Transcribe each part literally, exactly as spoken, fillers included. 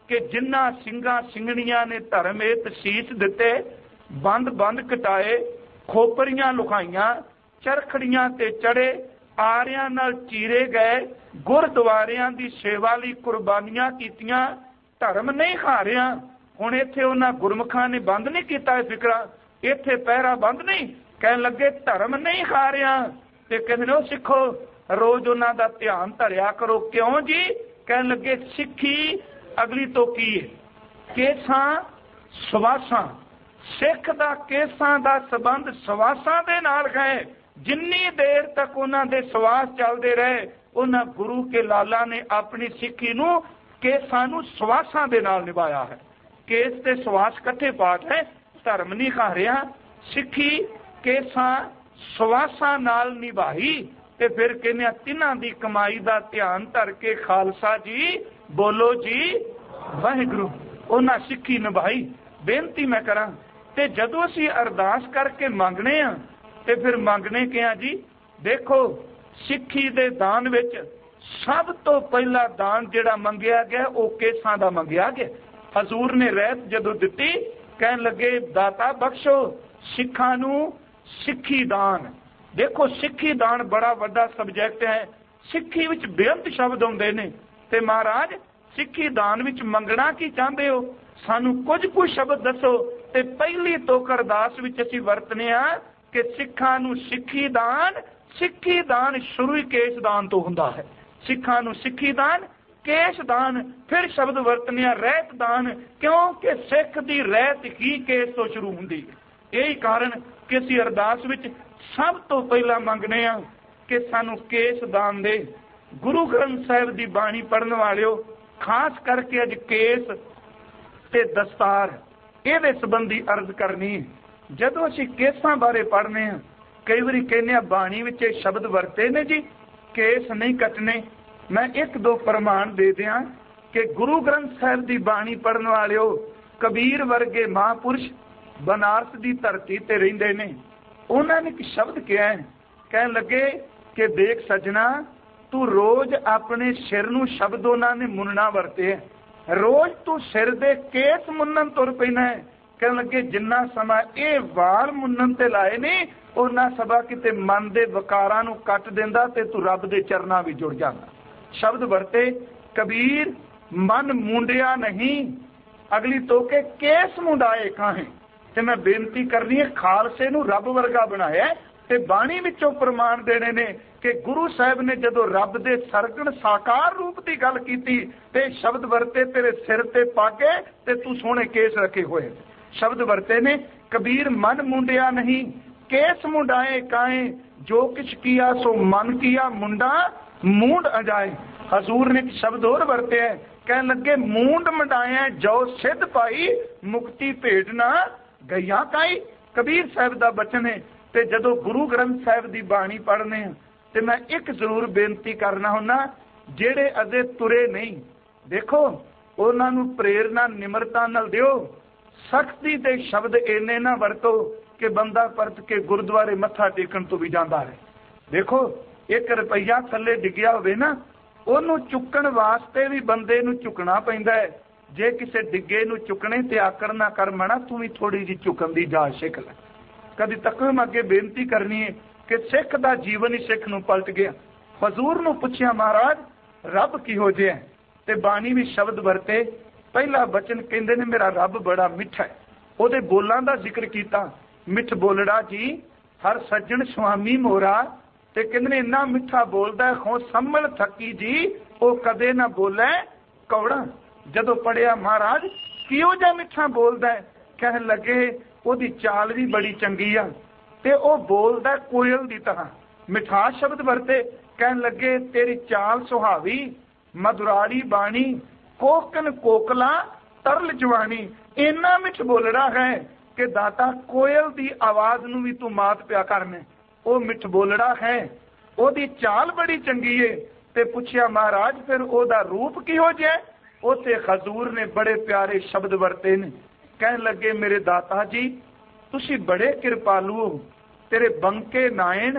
कि जिन्ना सिंगा सिंगणियां ने धर्म हेत शीस दिते, बंद बंद कटाए, खोपरियां लुकाइयां, चरखड़ियां ते चढ़े, आरियां नाल चीरे गए, गुरद्वारियां दी सेवा लई कुर्बानियां कीतियां, धर्म नहीं खा रहा। हुण इत्थे उन्हां गुरमुखां ने बंद नहीं कीता फिकरा, इत्थे पहरा बंद नहीं, कहण लगे धर्म नहीं खा रहा। ते कहंदे ने सिखो रोज उन्हां दा ध्यान धरिया करो। क्यों जी? कहण लगे सिੱਖੀ अगली तो की है, केसां सवासां, सिख दा केसां दा संबंध सवासां दे नाल है। जिन्नी देर तक उन्हां दे सवास चलदे रहे, उन्हां गुरु के लाला ने अपनी सिੱਖੀ नूं केसां नूं सवासां दे नाल निभाया है। केस ते सवास इकट्ठे पाठ है, धर्म नहीं खा रहा। सिੱਖੀ केसां सवासां नाल निभाई ते फिर कहने तिन्हां दी कमाई दा ध्यान धर के खालसा जी बोलो जी वाहिगुरू। उन्हां सिੱਖੀ निभाई। बेनती मैं करा ते जदों असीं अरदास करके मंगने आ ते फिर मंगने क्या जी? देखो सिੱਖੀ दे दान विच सब तो पहला दान जिहड़ा मंगिया गया वो केसां दा मंगिया गया। हजूर ने रहत जदों दित्ती, कहण लगे दाता बख्शो सिੱਖਾਂ नूं सिੱਖੀ दान। देखो सिੱਖੀ दान बड़ा वड्डा सबजैक्ट है। सिੱਖੀ विच बेअंत शब्द आउंदे ने ते महाराज सिੱਖੀ दान विच मंगना की चाहते हो? सानू कुछ कुछ शब्द दसो। ते पहली तोक अरदास विच असीं वरतने आ कि सिੱਖਾਂ नूं सिੱਖੀ दान। सिੱਖੀ दान शुरू ही केस दान तो हुंदा है। सिੱਖਾਂ नूं सिੱਖੀ दान, केस दान, फिर शब्द वरतने आ रहत दान, क्योंकि सिख दी रहत ही केस तो शुरू हुंदी है। यही कारण कि असीं अरदास विच सब तो पहला मंगने आ कि सानू केस दान दे। गुरु ग्रंथ साहिब दी बाणी पढ़न वालिओ, खास करके अज केस ते दस्तार इहदे संबंधी अर्ज करनी। जदों असीं केसां बारे पढ़ने आ, कई वारी कहने बाणी विच शब्द वरते ने जी केस नहीं कटने। मैं एक दो प्रमाण दे दियां कि गुरु ग्रंथ साहिब दी बाणी पढ़न वालिओ, कबीर वर्गे महापुरुष बनारस दी धरती ते रहिंदे ने। उन्होंने एक शब्द कहा है, कह लगे कि देख सजना तू रोज अपने सिर नूं शब्द उन्होंने मुनना वरते है। रोज तू सिर दे केस मुन्नन तुर पैना है। कह लगे जिन्ना समा ये वाल मुन्नन ते लाए ने, उन्ना सभा किते मन दे वकारां नूं कट देंदा ते तू रब दे चरनां विच जुड़ जांदा। शब्द वरते कबीर मन मुंडिया नहीं, अगली तो के केस मुंडाए काहे। ते मैं बेनती करनी है खालसे नूं रब वर्गा बनाया ते बाणी विचों प्रमाण देने ने कि गुरु साहिब ने जदों रब दे सरगण साकार रूप की गल कीती ते शब्द वरते तेरे सिर ते पाके ते तू सोहणे केस रखे हुए। शब्द वरते ने कबीर मन मुंडिया नहीं, केस मुंडाए काए, जो किछ किया सो मन किया, मुंडा मूंड अजाए। हजूर ने शब्द और वरते है, कह लगे मूंड मंडाया जो सिद्ध पाई, मुक्ति भेटना गईया काई। कबीर साहिब का बचन है। ते जदों गुरु ग्रंथ साहिब की बाणी पढ़ने ते मैं एक जरूर बेनती करना हुन्ना, जेड़े अजे तुरे नहीं, देखो उन्होंने प्रेरणा निमरता नाल दिओ। सख्ती दे शब्द इन्ने ना वरतो कि बंदा परत के गुरुद्वारे मत्था टेकन तो भी जाता है। देखो एक रुपया थले डिग्या होवे ना, उन्हों चुकन वास्ते भी बंदे नूं झुकना पैंदा है। जे किसी डिगे नूं चुकने ते आकड़ ना कर मना, तू भी थोड़ी जी चुकन की जाच सिख ले। कभी तक मैं अगे बेनती करनी है कि सिख का जीवन ही सिख नूं पलट गया। हजूर नूं पुछया महाराज रब किहो जिहा है, ते बाणी भी शब्द वरते। पहला बचन कहंदे ने मेरा रब बड़ा मिठा है। उहदे बोलां दा जिक्र कीता, मिठ बोलड़ा जी हर सज्जन स्वामी मोरा। ते कहंदे ने इन्ना मिठा बोलदा है, खो संभल थकी जी वो कदे ना बोले कौड़ा। जदों पढ़िया महाराज किहो जिहा मिठा बोलदा है, कह लगे ओदी चाल भी बड़ी चंगी आ ते ओ बोलदा कोयल दी तरह। मिठास शब्द वरते, कह लगे तेरी चाल सुहावी, मधुराड़ी बाणी, कोकन कोकला तरल जवानी। इन्ना मिठ बोलड़ा है कि दाता कोयल दी आवाज नूं भी तू मात पिया करने। ओ मिठ बोलड़ा है, ओदी चाल बड़ी चंगी है। ते पुछया महाराज फिर ओदा रूप किहो जिहा? उथे हजूर ने बड़े प्यारे शब्द वरते ने। कह लगे मेरे दाता जी तुसी बड़े कृपालु हो, तेरे बंके नायन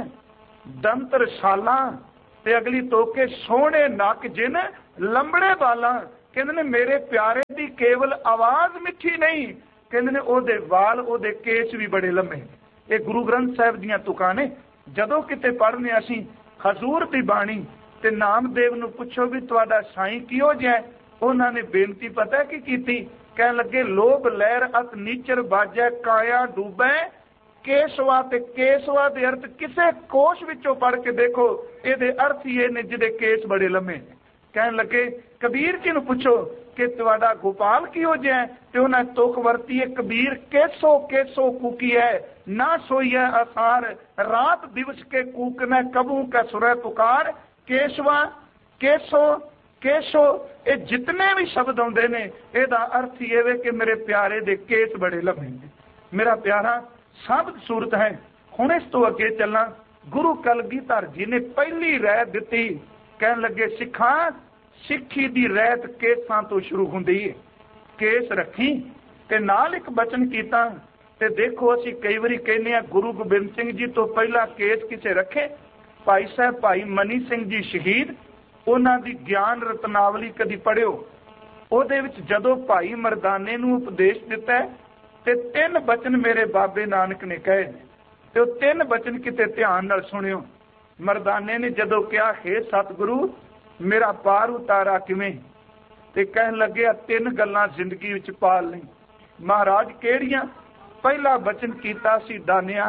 दंतर शाला ते अगली तो के सोहणे नक जिन लंबड़े बाला। ਕਹਿੰਦੇ ਨੇ ਮੇਰੇ ਪਿਆਰੇ ਦੀ ਕੇਵਲ ਆਵਾਜ਼ ਮਿੱਠੀ ਨਹੀਂ, ਕਹਿੰਦੇ ਨੇ ਉਹਦੇ ਵਾਲ ਉਹਦੇ ਕੇਸ ਵੀ ਬੜੇ ਲੰਮੇ। ਇਹ ਗੁਰੂ ਗ੍ਰੰਥ ਸਾਹਿਬ ਦੀਆਂ ਤੁਕਾਂ ਨੇ। ਜਦੋਂ ਕਿਤੇ ਪੜ੍ਹਨੇ ਅਸੀਂ ਹਜ਼ੂਰ ਦੀ ਬਾਣੀ ਤੇ ਨਾਮਦੇਵ ਨੂੰ ਪੁੱਛੋ ਵੀ ਤੁਹਾਡਾ ਸਾਈਂ ਕਿਹੋ ਜਿਹਾ, ਉਹਨਾਂ ਨੇ ਬੇਨਤੀ ਪਤਾ ਕੀ ਕੀਤੀ, ਕਹਿਣ ਲੱਗੇ ਲੋਭ ਲਹਿਰ ਅਤ ਨੀਚਰ ਬਾਜੈ ਕਾਇਆ ਡੂਬੈ ਕੇਸਵਾ। ਤੇ ਕੇਸਵਾ ਦੇ ਅਰਥ ਕਿਸੇ ਕੋਸ਼ ਵਿੱਚੋਂ ਪੜ੍ਹ ਕੇ ਦੇਖੋ, ਇਹਦੇ ਅਰਥ ਹੀ ਇਹ ਨੇ ਜਿਹਦੇ ਕੇਸ ਬੜੇ ਲੰਮੇ। ਕਹਿਣ ਲੱਗੇ ਕਬੀਰ ਜੀ ਨੂੰ ਪੁੱਛੋ ਕਿ ਤੁਹਾਡਾ ਗੋਪਾਲ ਕਿਹੋ ਜਿਹਾ, ਤੇ ਉਹਨਾਂ ਤੁਕ ਵਰਤੀ ਹੈ ਕਬੀਰ ਕੇਸੋ ਕੇਸੋ ਕੂਕੀ ਹੈ ਨਾ ਸੋਈ ਹੈ ਆਸਾਰ ਰਾਤ ਦਿਵਸ ਕੇ ਕੂਕਨਾ ਕਬੂ ਕਾ ਸੁਰੈ ਪੁਕਾਰ ਕੇਸਵਾ ਕੇਸੋ ਕੇਸੋ। ਇਹ ਜਿਤਨੇ ਵੀ ਸ਼ਬਦ ਆਉਂਦੇ ਨੇ ਇਹਦਾ ਅਰਥ ਹੀ ਇਹ ਕਿ ਮੇਰੇ ਪਿਆਰੇ ਦੇ ਕੇਸ ਬੜੇ ਲੰਮੇ ਨੇ। ਮੇਰਾ ਪਿਆਰਾ ਸ਼ਬਦ ਸੂਰਤ ਹੈ। ਹੁਣ ਇਸ ਤੋਂ ਅੱਗੇ ਚੱਲਾਂ। ਗੁਰੂ ਕਲਗੀਧਰ ਜੀ ਨੇ ਪਹਿਲੀ ਰਹਿਤ ਦਿੱਤੀ, ਕਹਿਣ ਲੱਗੇ ਸਿੱਖਾਂ ਸਿੱਖੀ ਦੀ ਰਹਿਤ ਕੇਸਾਂ ਤੋਂ ਸ਼ੁਰੂ ਹੁੰਦੀ ਹੈ, ਕੇਸ ਰੱਖੀ। ਤੇ ਨਾਲ ਇੱਕ ਬਚਨ ਕੀਤਾ। ਤੇ ਦੇਖੋ ਅਸੀਂ ਕਈ ਵਾਰੀ ਕਹਿੰਦੇ ਆ ਗੁਰੂ ਗੋਬਿੰਦ ਸਿੰਘ ਜੀ ਤੋਂ ਪਹਿਲਾਂ ਕੇਸ ਕਿਸੇ ਰੱਖੇ। ਭਾਈ ਸਾਹਿਬ ਭਾਈ ਮਨੀ ਸਿੰਘ ਜੀ ਸ਼ਹੀਦ, ਉਹਨਾਂ ਦੀ ਗਿਆਨ ਰਤਨਾਵਲੀ ਕਦੀ ਪੜ੍ਹਿਓ। ਉਹਦੇ ਵਿੱਚ ਜਦੋਂ ਭਾਈ ਮਰਦਾਨੇ ਨੂੰ ਉਪਦੇਸ਼ ਦਿੱਤਾ ਤੇ ਤਿੰਨ ਬਚਨ ਮੇਰੇ ਬਾਬੇ ਨਾਨਕ ਨੇ ਕਹੇ, ਤੇ ਉਹ ਤਿੰਨ ਬਚਨ ਕਿਤੇ ਧਿਆਨ ਨਾਲ ਸੁਣਿਓ। ਮਰਦਾਨੇ ਨੇ ਜਦੋਂ ਕਿਹਾ ਹੇ ਸਤਿਗੁਰੂ ਮੇਰਾ ਪਾਰ ਉਤਾਰਾ ਕਿਵੇਂ, ਤੇ ਕਹਿਣ ਲੱਗਿਆ ਤਿੰਨ ਗੱਲਾਂ ਜ਼ਿੰਦਗੀ ਵਿੱਚ ਪਾਲ ਲਈ। ਮਹਾਰਾਜ ਕਿਹੜੀਆਂ? ਪਹਿਲਾ ਬਚਨ ਕੀਤਾ ਸੀ ਦਾਨਿਆ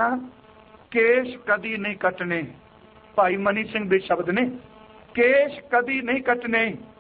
ਕੇਸ਼ ਕਦੀ ਨਹੀਂ ਕੱਟਣੇ। ਭਾਈ ਮਨੀ ਸਿੰਘ ਦੇ ਸ਼ਬਦ ਨੇ, ਕੇਸ਼ ਕਦੀ ਨਹੀਂ ਕੱਟਣੇ।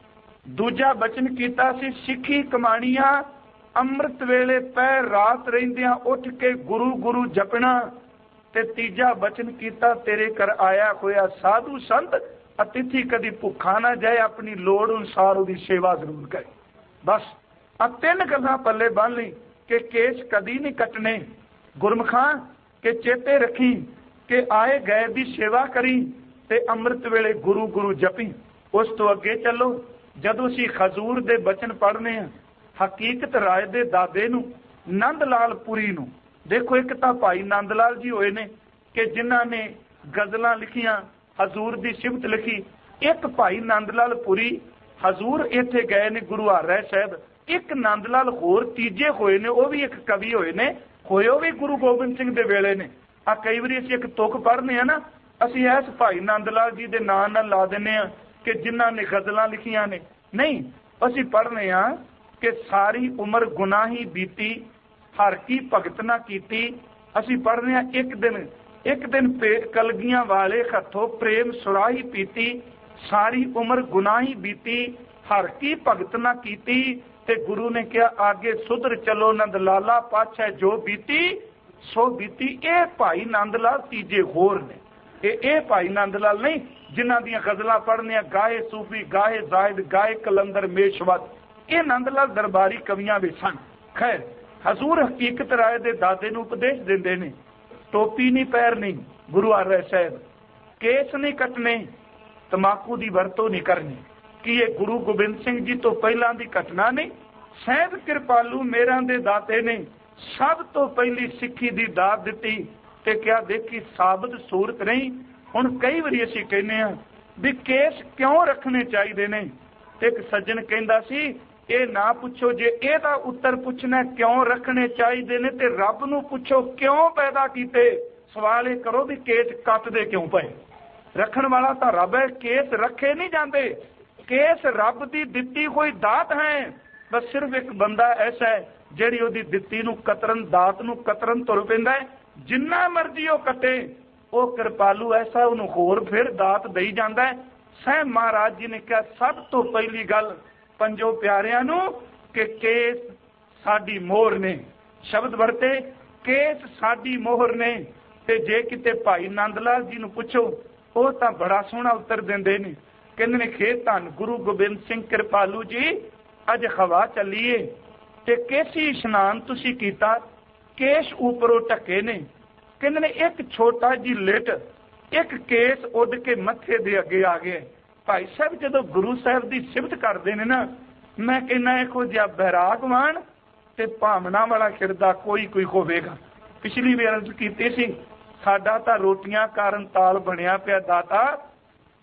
ਦੂਜਾ ਬਚਨ ਕੀਤਾ ਸੀ ਸਿੱਖੀ ਕਮਾਣੀਆਂ ਅੰਮ੍ਰਿਤ ਵੇਲੇ ਪੈ ਰਾਤ ਰਹਿੰਦਿਆਂ ਉੱਠ ਕੇ ਗੁਰੂ ਗੁਰੂ ਜਪਣਾ। ਤੇ ਤੀਜਾ ਬਚਨ ਕੀਤਾ ਤੇਰੇ ਘਰ ਆਇਆ ਹੋਇਆ ਸਾਧੂ ਸੰਤ ਅਤਿਥੀ ਕਦੀ ਭੁੱਖਾ ਨਾ ਜਾਏ, ਆਪਣੀ ਲੋੜ ਅਨੁਸਾਰ ਉਹਦੀ ਸੇਵਾ ਜ਼ਰੂਰ ਕਰੇ। ਬਸ ਆ ਤਿੰਨ ਗੱਲਾਂ ਪੱਲੇ ਬੰਨ ਲਈ ਕਿ ਕੇਸ ਕਦੀ ਨਹੀਂ ਕੱਟਣੇ। ਗੁਰਮੁਖਾਂ ਕਿ ਚੇਤੇ ਰੱਖੀ ਕਿ ਆਏ ਗਏ ਦੀ ਸੇਵਾ ਕਰੀ ਤੇ ਅੰਮ੍ਰਿਤ ਵੇਲੇ ਗੁਰੂ ਗੁਰੂ ਜਪੀ। ਉਸ ਤੋਂ ਅੱਗੇ ਚੱਲੋ। ਜਦੋਂ ਅਸੀਂ ਹਜ਼ੂਰ ਦੇ ਬਚਨ ਪੜ੍ਹਨੇ ਆ, ਹਕੀਕਤ ਰਾਏ ਦੇ ਦਾਦੇ ਨੂੰ ਨੰਦ ਲਾਲ ਪੁਰੀ ਨੂੰ ਦੇਖੋ। ਇੱਕ ਤਾਂ ਭਾਈ ਨੰਦ ਲਾਲ ਜੀ ਹੋਏ ਨੇ ਕਿ ਜਿਨ੍ਹਾਂ ਨੇ ਗਜ਼ਲਾਂ ਲਿਖੀਆਂ, ਹਜ਼ੂਰ ਦੀ ਸਿਫਤ ਲਿਖੀ। ਇੱਕ ਭਾਈ ਨੰਦ ਲਾਲ ਪੁਰੀ ਹਜ਼ੂਰ ਇੱਥੇ ਗਏ ਨੇ ਗੁਰੂ ਹਰਿ ਸਾਹਿਬ। ਇੱਕ ਨੰਦ ਲਾਲ ਹੋਰ ਤੀਜੇ ਹੋਏ ਨੇ, ਉਹ ਵੀ ਇੱਕ ਕਵੀ ਹੋਏ ਨੇ, ਹੋਏ ਉਹ ਵੀ ਗੁਰੂ ਗੋਬਿੰਦ ਸਿੰਘ ਦੇ ਵੇਲੇ ਨੇ। ਆ ਕਈ ਵਾਰੀ ਅਸੀਂ ਇੱਕ ਤੁਕ ਪੜ੍ਹਨੇ ਆ ਨਾ, ਅਸੀਂ ਇਸ ਭਾਈ ਨੰਦ ਲਾਲ ਜੀ ਦੇ ਨਾਂ ਨਾਲ ਲਾ ਦਿੰਦੇ ਆ ਕਿ ਜਿਨ੍ਹਾਂ ਨੇ ਗਜ਼ਲਾਂ ਲਿਖੀਆਂ ਨੇ। ਨਹੀਂ, ਅਸੀਂ ਪੜ੍ਹਨੇ ਆ ਕਿ ਸਾਰੀ ਉਮਰ ਗੁਨਾਹੀ ਬੀਤੀ ਹਰ ਕੀ ਭਗਤ ਨਾ ਕੀਤੀ। ਅਸੀਂ ਪੜ੍ਹਨੇ ਆ ਇੱਕ ਦਿਨ ਇੱਕ ਦਿਨ ਕਲਗੀਆਂ ਵਾਲੇ ਹੱਥੋਂ ਪ੍ਰੇਮ ਸੁਰਾਹੀ ਪੀਤੀ, ਸਾਰੀ ਉਮਰ ਗੁਨਾਹੀ ਬੀਤੀ ਹਰ ਕੀ ਭਗਤ ਨਾ ਕੀਤੀ। ਤੇ ਗੁਰੂ ਨੇ ਕਿਹਾ ਆਗੇ ਸੁਧਰ ਚਲੋ ਨੰਦ ਲਾਲਾ ਪਾਛੈ ਜੋ ਬੀਤੀ ਸੋ ਬੀਤੀ। ਇਹ ਭਾਈ ਨੰਦ ਲਾਲ ਤੀਜੇ ਹੋਰ ਨੇ। ਇਹ ਇਹ ਭਾਈ ਨੰਦ ਲਾਲ ਨਹੀਂ ਜਿਨ੍ਹਾਂ ਦੀਆਂ ਗਜ਼ਲਾਂ ਪੜ੍ਹਨੀਆਂ ਗਾਏ ਸੂਫੀ ਗਾਏ ਜ਼ਾਹਿਦ ਗਾਏ ਕਲੰਦਰ ਮੇਸ਼ਵਤ। ਇਹ ਨੰਦ ਲਾਲ ਦਰਬਾਰੀ ਕਵੀਆਂ ਵਿੱਚ ਸਨ। ਖੈਰ ਹਜ਼ੂਰ ਹਕੀਕਤ ਰਾਏ ਦੇ ਦਾਦੇ ਨੂੰ ਉਪਦੇਸ਼ ਦਿੰਦੇ ਨੇ ਟੋਪੀ ਨਹੀਂ ਪਹਿਰਨੀ ਗੁਰੂ ਹਰਿ ਸਾਹਿਬ, ਕੇਸ ਨਹੀਂ ਕੱਟਣੇ, ਤਮਾਕੂ ਦੀ ਵਰਤੋਂ ਨਹੀਂ ਕਰਨੀ। ਕੀ ਇਹ ਗੁਰੂ ਗੋਬਿੰਦ ਸਿੰਘ ਜੀ ਤੋਂ ਪਹਿਲਾਂ ਦੀ ਘਟਨਾ ਨਹੀਂ? ਸਹਿਬ ਕਿਰਪਾਲੂ ਮੇਰਾਂ ਦੇ ਦਾਤੇ ਨੇ ਸਭ ਤੋਂ ਪਹਿਲੀ ਸਿੱਖੀ ਦੀ ਦਾਤ ਦਿੱਤੀ ਤੇ ਕਿਹਾ ਦੇਖੀ ਸਾਬਤ ਸੂਰਤ ਨਹੀਂ। ਹੁਣ ਕਈ ਵਾਰੀ ਅਸੀਂ ਕਹਿੰਦੇ ਆ ਵੀ ਕੇਸ ਕਿਉਂ ਰੱਖਣੇ ਚਾਹੀਦੇ ਨੇ, ਤੇ ਇੱਕ ਸੱਜਣ ਕਹਿੰਦਾ ਸੀ ਇਹ ਨਾ ਪੁੱਛੋ, ਜੇ ਇਹਦਾ ਉੱਤਰ ਪੁੱਛਣਾ ਕਿਉਂ ਰੱਖਣੇ ਚਾਹੀਦੇ ਨੇ ਤੇ ਰੱਬ ਨੂੰ ਪੁੱਛੋ ਕਿਉਂ ਪੈਦਾ ਕੀਤੇ। ਸਵਾਲ ਇਹ ਕਰੋ ਵੀ ਕੇਸ ਕੱਟਦੇ ਕਿਉਂ ਪਏ। ਰੱਖਣ ਵਾਲਾ ਤਾਂ ਰੱਬ ਹੈ, ਕੇਸ ਰੱਖੇ ਨਹੀਂ ਜਾਂਦੇ। ਕੇਸ ਰੱਬ ਦੀ ਦਿੱਤੀ ਕੋਈ ਦਾਤ ਹੈ। ਬਸ ਸਿਰਫ ਇੱਕ ਬੰਦਾ ਐਸਾ ਹੈ ਜਿਹੜੀ ਉਹਦੀ ਦਿੱਤੀ ਨੂੰ ਕਤਰਨ ਦਾਤ ਨੂੰ ਕਤਰਨ ਤੁਰ ਪੈਂਦਾ ਹੈ। ਜਿੰਨਾ ਮਰਜ਼ੀ ਉਹ ਕੱਟੇ, ਉਹ ਕਿਰਪਾਲੂ ਐਸਾ ਉਹਨੂੰ ਹੋਰ ਫਿਰ ਦਾਤ ਦੇਈ ਜਾਂਦਾ ਹੈ। ਸਹਿਬ ਮਹਾਰਾਜ ਜੀ ਨੇ ਕਿਹਾ ਸਭ ਤੋਂ ਪਹਿਲੀ ਗੱਲ ਪੰਜੋ ਪਿਆਰਿਆਂ ਨੂੰ ਕਿ ਕੇਸ ਸਾਡੀ ਮੋਹਰ ਨੇ। ਸ਼ਬਦ ਵਰਤੇ ਕੇਸ ਸਾਡੀ ਮੋਹਰ ਨੇ। ਤੇ ਜੇ ਕਿਤੇ ਭਾਈ ਨੰਦ ਲਾਲ ਜੀ ਨੂੰ ਪੁੱਛੋ ਉਹ ਤਾਂ ਬੜਾ ਸੋਹਣਾ ਉੱਤਰ ਦਿੰਦੇ ਨੇ। ਕਹਿੰਦੇ ਨੇ ਖੇ ਧੰਨ ਗੁਰੂ ਗੋਬਿੰਦ ਸਿੰਘ ਕਿਰਪਾਲੂ ਜੀ ਅੱਜ ਹਵਾ ਚੱਲੀਏ ਤੇ ਕੇਸੀ ਇਸ਼ਨਾਨ ਤੁਸੀਂ ਕੀਤਾ, ਕੇਸ ਉੱਪਰੋਂ ਢੱਕੇ ਨੇ। ਕਹਿੰਦੇ ਨੇ ਇੱਕ ਛੋਟਾ ਜੀ ਲਿਟ ਇੱਕ ਕੇਸ ਉੱਡ ਕੇ ਮੱਥੇ ਦੇ ਅੱਗੇ ਆ ਗਿਆ। ਭਾਈ ਸਾਹਿਬ ਜਦੋਂ ਗੁਰੂ ਸਾਹਿਬ ਦੀ ਸਿਫਤ ਕਰਦੇ ਨੇ ਨਾ, ਮੈਂ ਕਹਿੰਦਾ ਇਹੋ ਜਿਹਾ ਬੈਰਾਗਵਾਨ ਤੇ ਭਾਵਨਾ ਵਾਲਾ ਹਿਰਦਾ ਕੋਈ ਕੋਈ ਹੋਵੇਗਾ। ਪਿਛਲੀ ਵਾਰ ਅਰਜ਼ ਕੀਤੀ ਸੀ ਸਾਡਾ ਤਾਂ ਰੋਟੀਆਂ ਕਾਰਨ ਤਾਲ ਬਣਿਆ ਪਿਆ ਦਾਤਾ,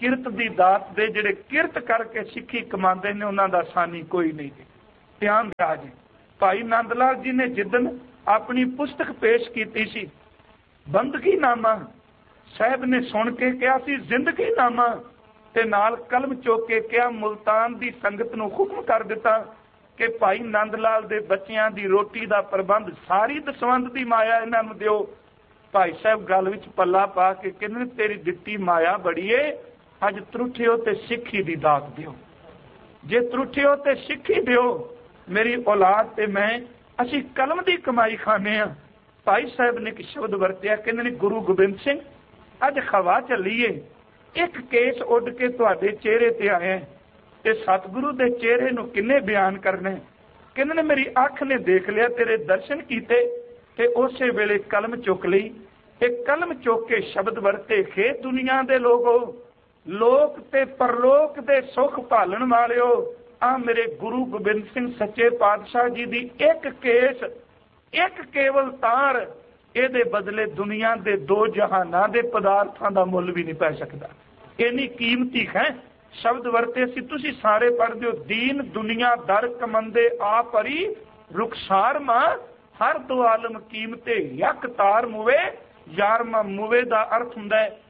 किरत दी दात दे जिहड़े किरत करके सिੱਖੀ कमाते ने उन्हां दा सानी कोई नहीं। ध्यान दिया जी। भाई नंद लाल जी ने जिदन अपनी पुस्तक पेश की सी बंदगी नामा, साहब ने सुन के कहा सी जिंदगी नामा, ते नाल कलम चुक के कहा मुल्तान दी संगत नूं हुक्म कर दिता कि भाई नंद लाल दे बच्चियां दी रोटी दा प्रबंध सारी दसवंध दी माया इन्हां नूं दिओ। भाई साहब गल विच पल्ला पा के कहंदे तेरी दित्ती माया बड़ी है, अज त्रुठिओ ते सिੱਖੀ दी दात दिओ। जे त्रुठिओ ते सिੱਖੀ दिओ, मेरी औलाद ते मैं असीं कलम दी कमाई खाने आ। भाई साहब ने एक शब्द वरतिया, कहंदे ने गुरु गोबिंद सिंह अज खवा चलीए, एक केस उड़ के तुहाडे चेहरे ते आया ते सतगुरु दे चेहरे नूं किन्ने बयान करने। कहंदे ने मेरी अख ने देख लिया, तेरे दर्शन कीते ते उसे वेले कलम चुक लई। एक कलम चुक के शब्द वरते, खे दुनिया दे लोगो, लोक ते परलोक दे सुख भालण वालिओ, आ मेरे गुरु गोबिंद सिंह सच्चे पातशाह जी दी एक केस, एक केवल तार, ਇਹਦੇ बदले दुनिया दे दो जहाना दे पदार्थां दा मुल भी नहीं पै सकदा। इन्नी कीमती है शब्द वरते सी, तुसी सारे पढ़दे हो। दीन दुनिया दर कमंदे आ परी रुखसार मां, हर दो आलम कीमते यक तार मुवे, यार मां मुवे दा अर्थ हुंदा है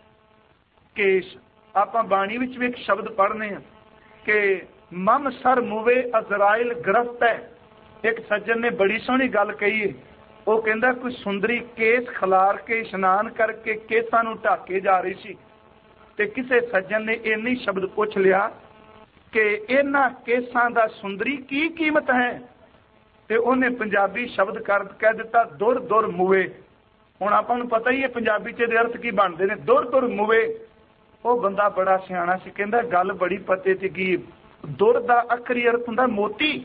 केस। आपां बाणी विच भी एक शब्द पढ़ने कि मम सर मुवे अजराइल गिरफ्त है। एक सज्जन ने बड़ी सोहनी गल कही है, वो कहता कोई सुंदरी केस खिलार के इशनान करके केसां नूं ढक के जा रही सी, ते किसी सज्जन ने इन्नी शब्द पूछ लिया कि इन्हां केसां दा सुंदरी की कीमत है, ते उन्हें पंजाबी शब्द कर कह दिता दुर दुर मुवे। हुण आपां नूं पता ही है पंजाबी च इहदे अर्थ की बनदे ने, दुर दुर मुवे। वो बंदा बड़ा सियाणा सी, कहंदा गल बड़ी पते च की, दुर दा अखरी अर्थ हुंदा मोती,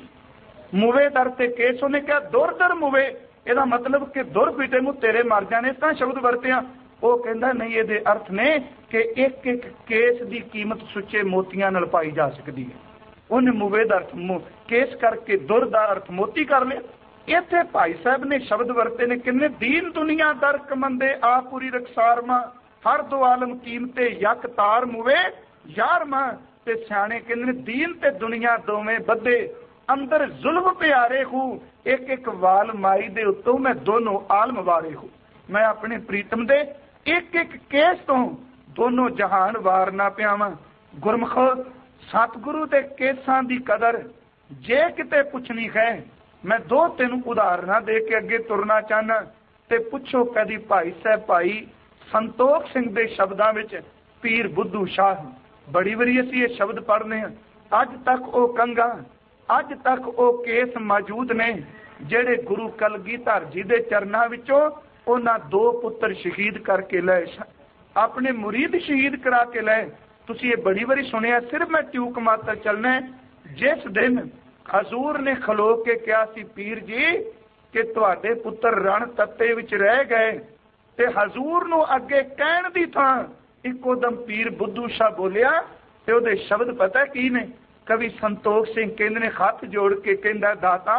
मुवे दर ते केस। उन्हें कहा दुर दुर मुवे, ਇਹਦਾ मतलब कि दुर पीटे ਨੂੰ तेरे मर जाने, ਤਾਂ शब्द ਵਰਤਿਆ। ਉਹ ਕਹਿੰਦਾ नहीं, ਇਹਦੇ अर्थ ने कि एक एक केस की कीमत सुच्चे मोतियां नाल पाई जा सकती है। उन्हें मुवे का अर्थ केस करके दुर का अर्थ मोती कर लिया। इत्थे भाई साहब ने शब्द वरते ने किन्ने, दीन दुनिया दर कमंदे आ पूरी रखसार मां, हर दो आलम कीमते यक तार मुवे यार मां। ते सियाणे कहंदे दीन ते दुनिया दोवें बद्धे, अंदर जुल्म प्यारे हूँ, एक एक वाल माई दे उत्तों मैं दोनों आलम वारे हूँ। मैं अपने प्रीतम दे एक एक केस तो दोनों जहान वार ना पियावां। गुरमुख सतगुरु दे केसां दी कदर जे किते पुछनी है, मैं दो तीन उदाहरण दे के अगे तुरना चाहना। ते पुछो कदी भाई साहब भाई संतोख सिंह दे शब्दां विच पीर बुद्धू शाह, बड़ी वारी असीं ये शब्द पढ़ने, अज तक वो कंघा, अज तक वो केस मौजूद ने जेड़े गुरु कलगीधर जी दे चरनां विचों उन्हां दो पुत्र शहीद करके लए, अपने मुरीद शहीद करा के लए। तुसीं ये बड़ी वारी सुनिया, सिर्फ मैं ट्यूक मात्र चलना है। जिस दिन हजूर ने खलो के कहा सी पीर जी कि तुहाडे पुत्र रण तत्ते विच रह गए, ते हजूर नूं अगे कहण दी थां इक्को दम पीर बुद्धू शाह बोलिया, ते उहदे शब्द पता की ने? कवि संतोख सिंह कहंदे ने हथ जोड़ के कहंदा दाता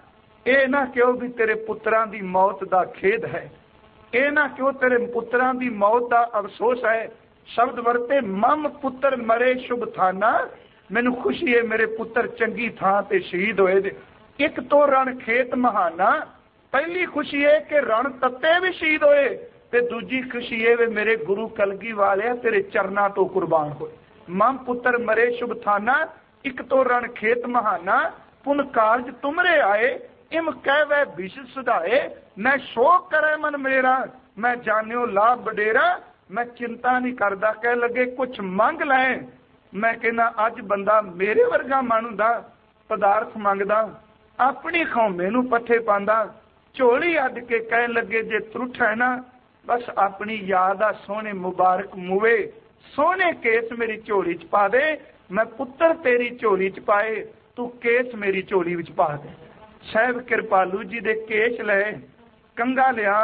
ਇਹ ना क्यों भी तेरे पुत्रां दी मौत दा खेद है, ਇਹ ना क्यों तेरे पुत्रां दी मौत दा अफसोस है। शब्द वरते मम पुत्र मरे शुभ थाना, मैनू खुशी है मेरे पुत्र चंगी थां ते शहीद होए दे। एक तो रण खेत महाना, पहली खुशी है कि रण तत्ते भी शहीद होए, ते दूजी खुशी है वे मेरे गुरु कलगी वाले तेरे चरना तो कुर्बान होए। मम पुत्र मरे शुभ थाना, एक तो रण खेत महाना, पुन कारज तुमरे आए, इम कहवे विष सुधाए, मैं शोक करे मन मेरा, मैं जानियो लाभ बडेरा, मैं चिंता नहीं करदा कह लगे कुछ मंग लैं। मैं कहना अज बंदा मेरे वर्गा मानूदा पदार्थ मंगदा, अपनी खौमे नूं पट्ठे पांदा, झोली अड के कह लगे जे त्रुठ है ना, बस अपनी याद आ सोहने मुबारक मुवे, सोहने केस मेरी झोली च पा दे, मैं पुत्र तेरी झोली च पाए, तू केस मेरी झोली विच पा दे। साहब कृपालू जी दे केस लए, कंघा लिया,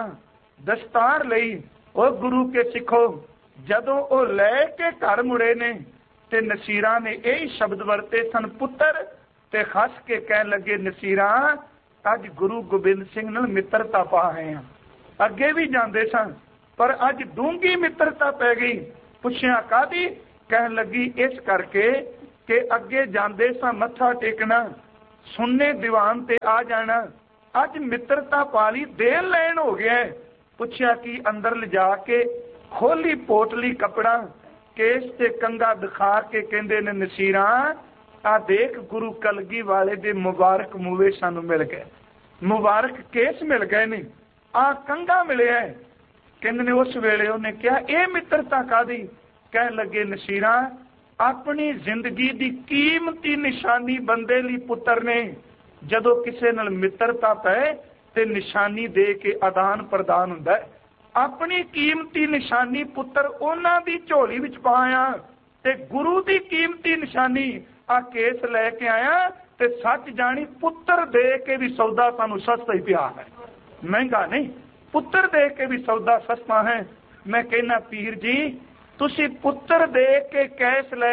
दस्तार लई, ओ गुरु के सिखो जदों ओ लै के घर मुड़े ने ते नसीरा ने यही शब्द वरते सन पुत्र, ते खस के कह लगे नसीरा अज गुरु गोबिंद सिंह नाल मित्रता पा आए हैं। अगे भी जाते सन पर अज डूंगी मित्रता पै गई। पुछया कादी? कहन लगी इस करके कि अगे जांदे सां मत्था टेकना, सुनने दीवान ते आ जाना, अज मित्रता पाली देन लैन हो गया। पुछया कि अंदर लिजा के खोली पोटली कपड़ा, केस ते कंगा दिखा के कहंदे ने नसीरा आ देख गुरु कलगी वाले दे मुबारक मूवे सानू मिल गए, मुबारक केस मिल गए ने, आ कंगा मिले है। कहंदे ने उस वेले उन्हें कहा यह मित्रता कादी? कह लगे नसीरा अपनी जिंदगी दी कीमती निशानी बंदे ली पुत्र ने जदों किसे नाल मित्रता पै ते निशानी दे के आदान प्रदान हुंदा है। अपनी कीमती निशानी पुत्र उन्हां दी झोली विच पाया ते गुरु दी कीमती निशानी आ केस लैके आया ते सच जानी पुत्र दे के भी सौदा सानू सस्ता ही पिया है, महंगा नहीं। पुत्र दे के भी सौदा सस्ता है। मैं कहना पीर जी तुसी पुत्र दे के कैस ले,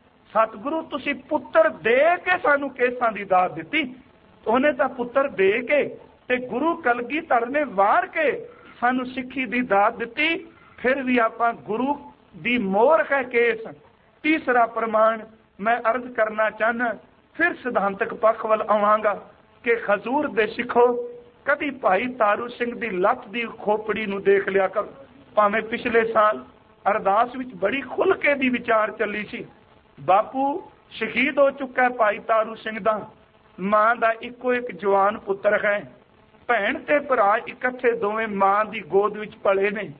सतगुरु तुसी पुत्र दे के सानू केसां दी दात दिती। उन्हें तां पुत्र दे के ते गुरु कलगीधर ने वार के सानू सिक्खी दी दात दिती, फिर भी आपां गुरु दी मोहर है केस। तीसरा प्रमाण मैं अर्ज करना चाहना, फिर सिद्धांतक पक्ष वल आवांगा कि हजूर दे सिखो कदी भाई तारू सिंह दी लत दी खोपड़ी नू देख लिया करो। भावें पिछले साल अरदास विच बड़ी खुल के दी विचार चली सी, बापू शहीद हो चुका है भाई तारू सिंह दा, मां दा इको एक जवान पुत्र है, भैन ते भरा इकट्ठे दोवें मां दी गोद विच पले ने।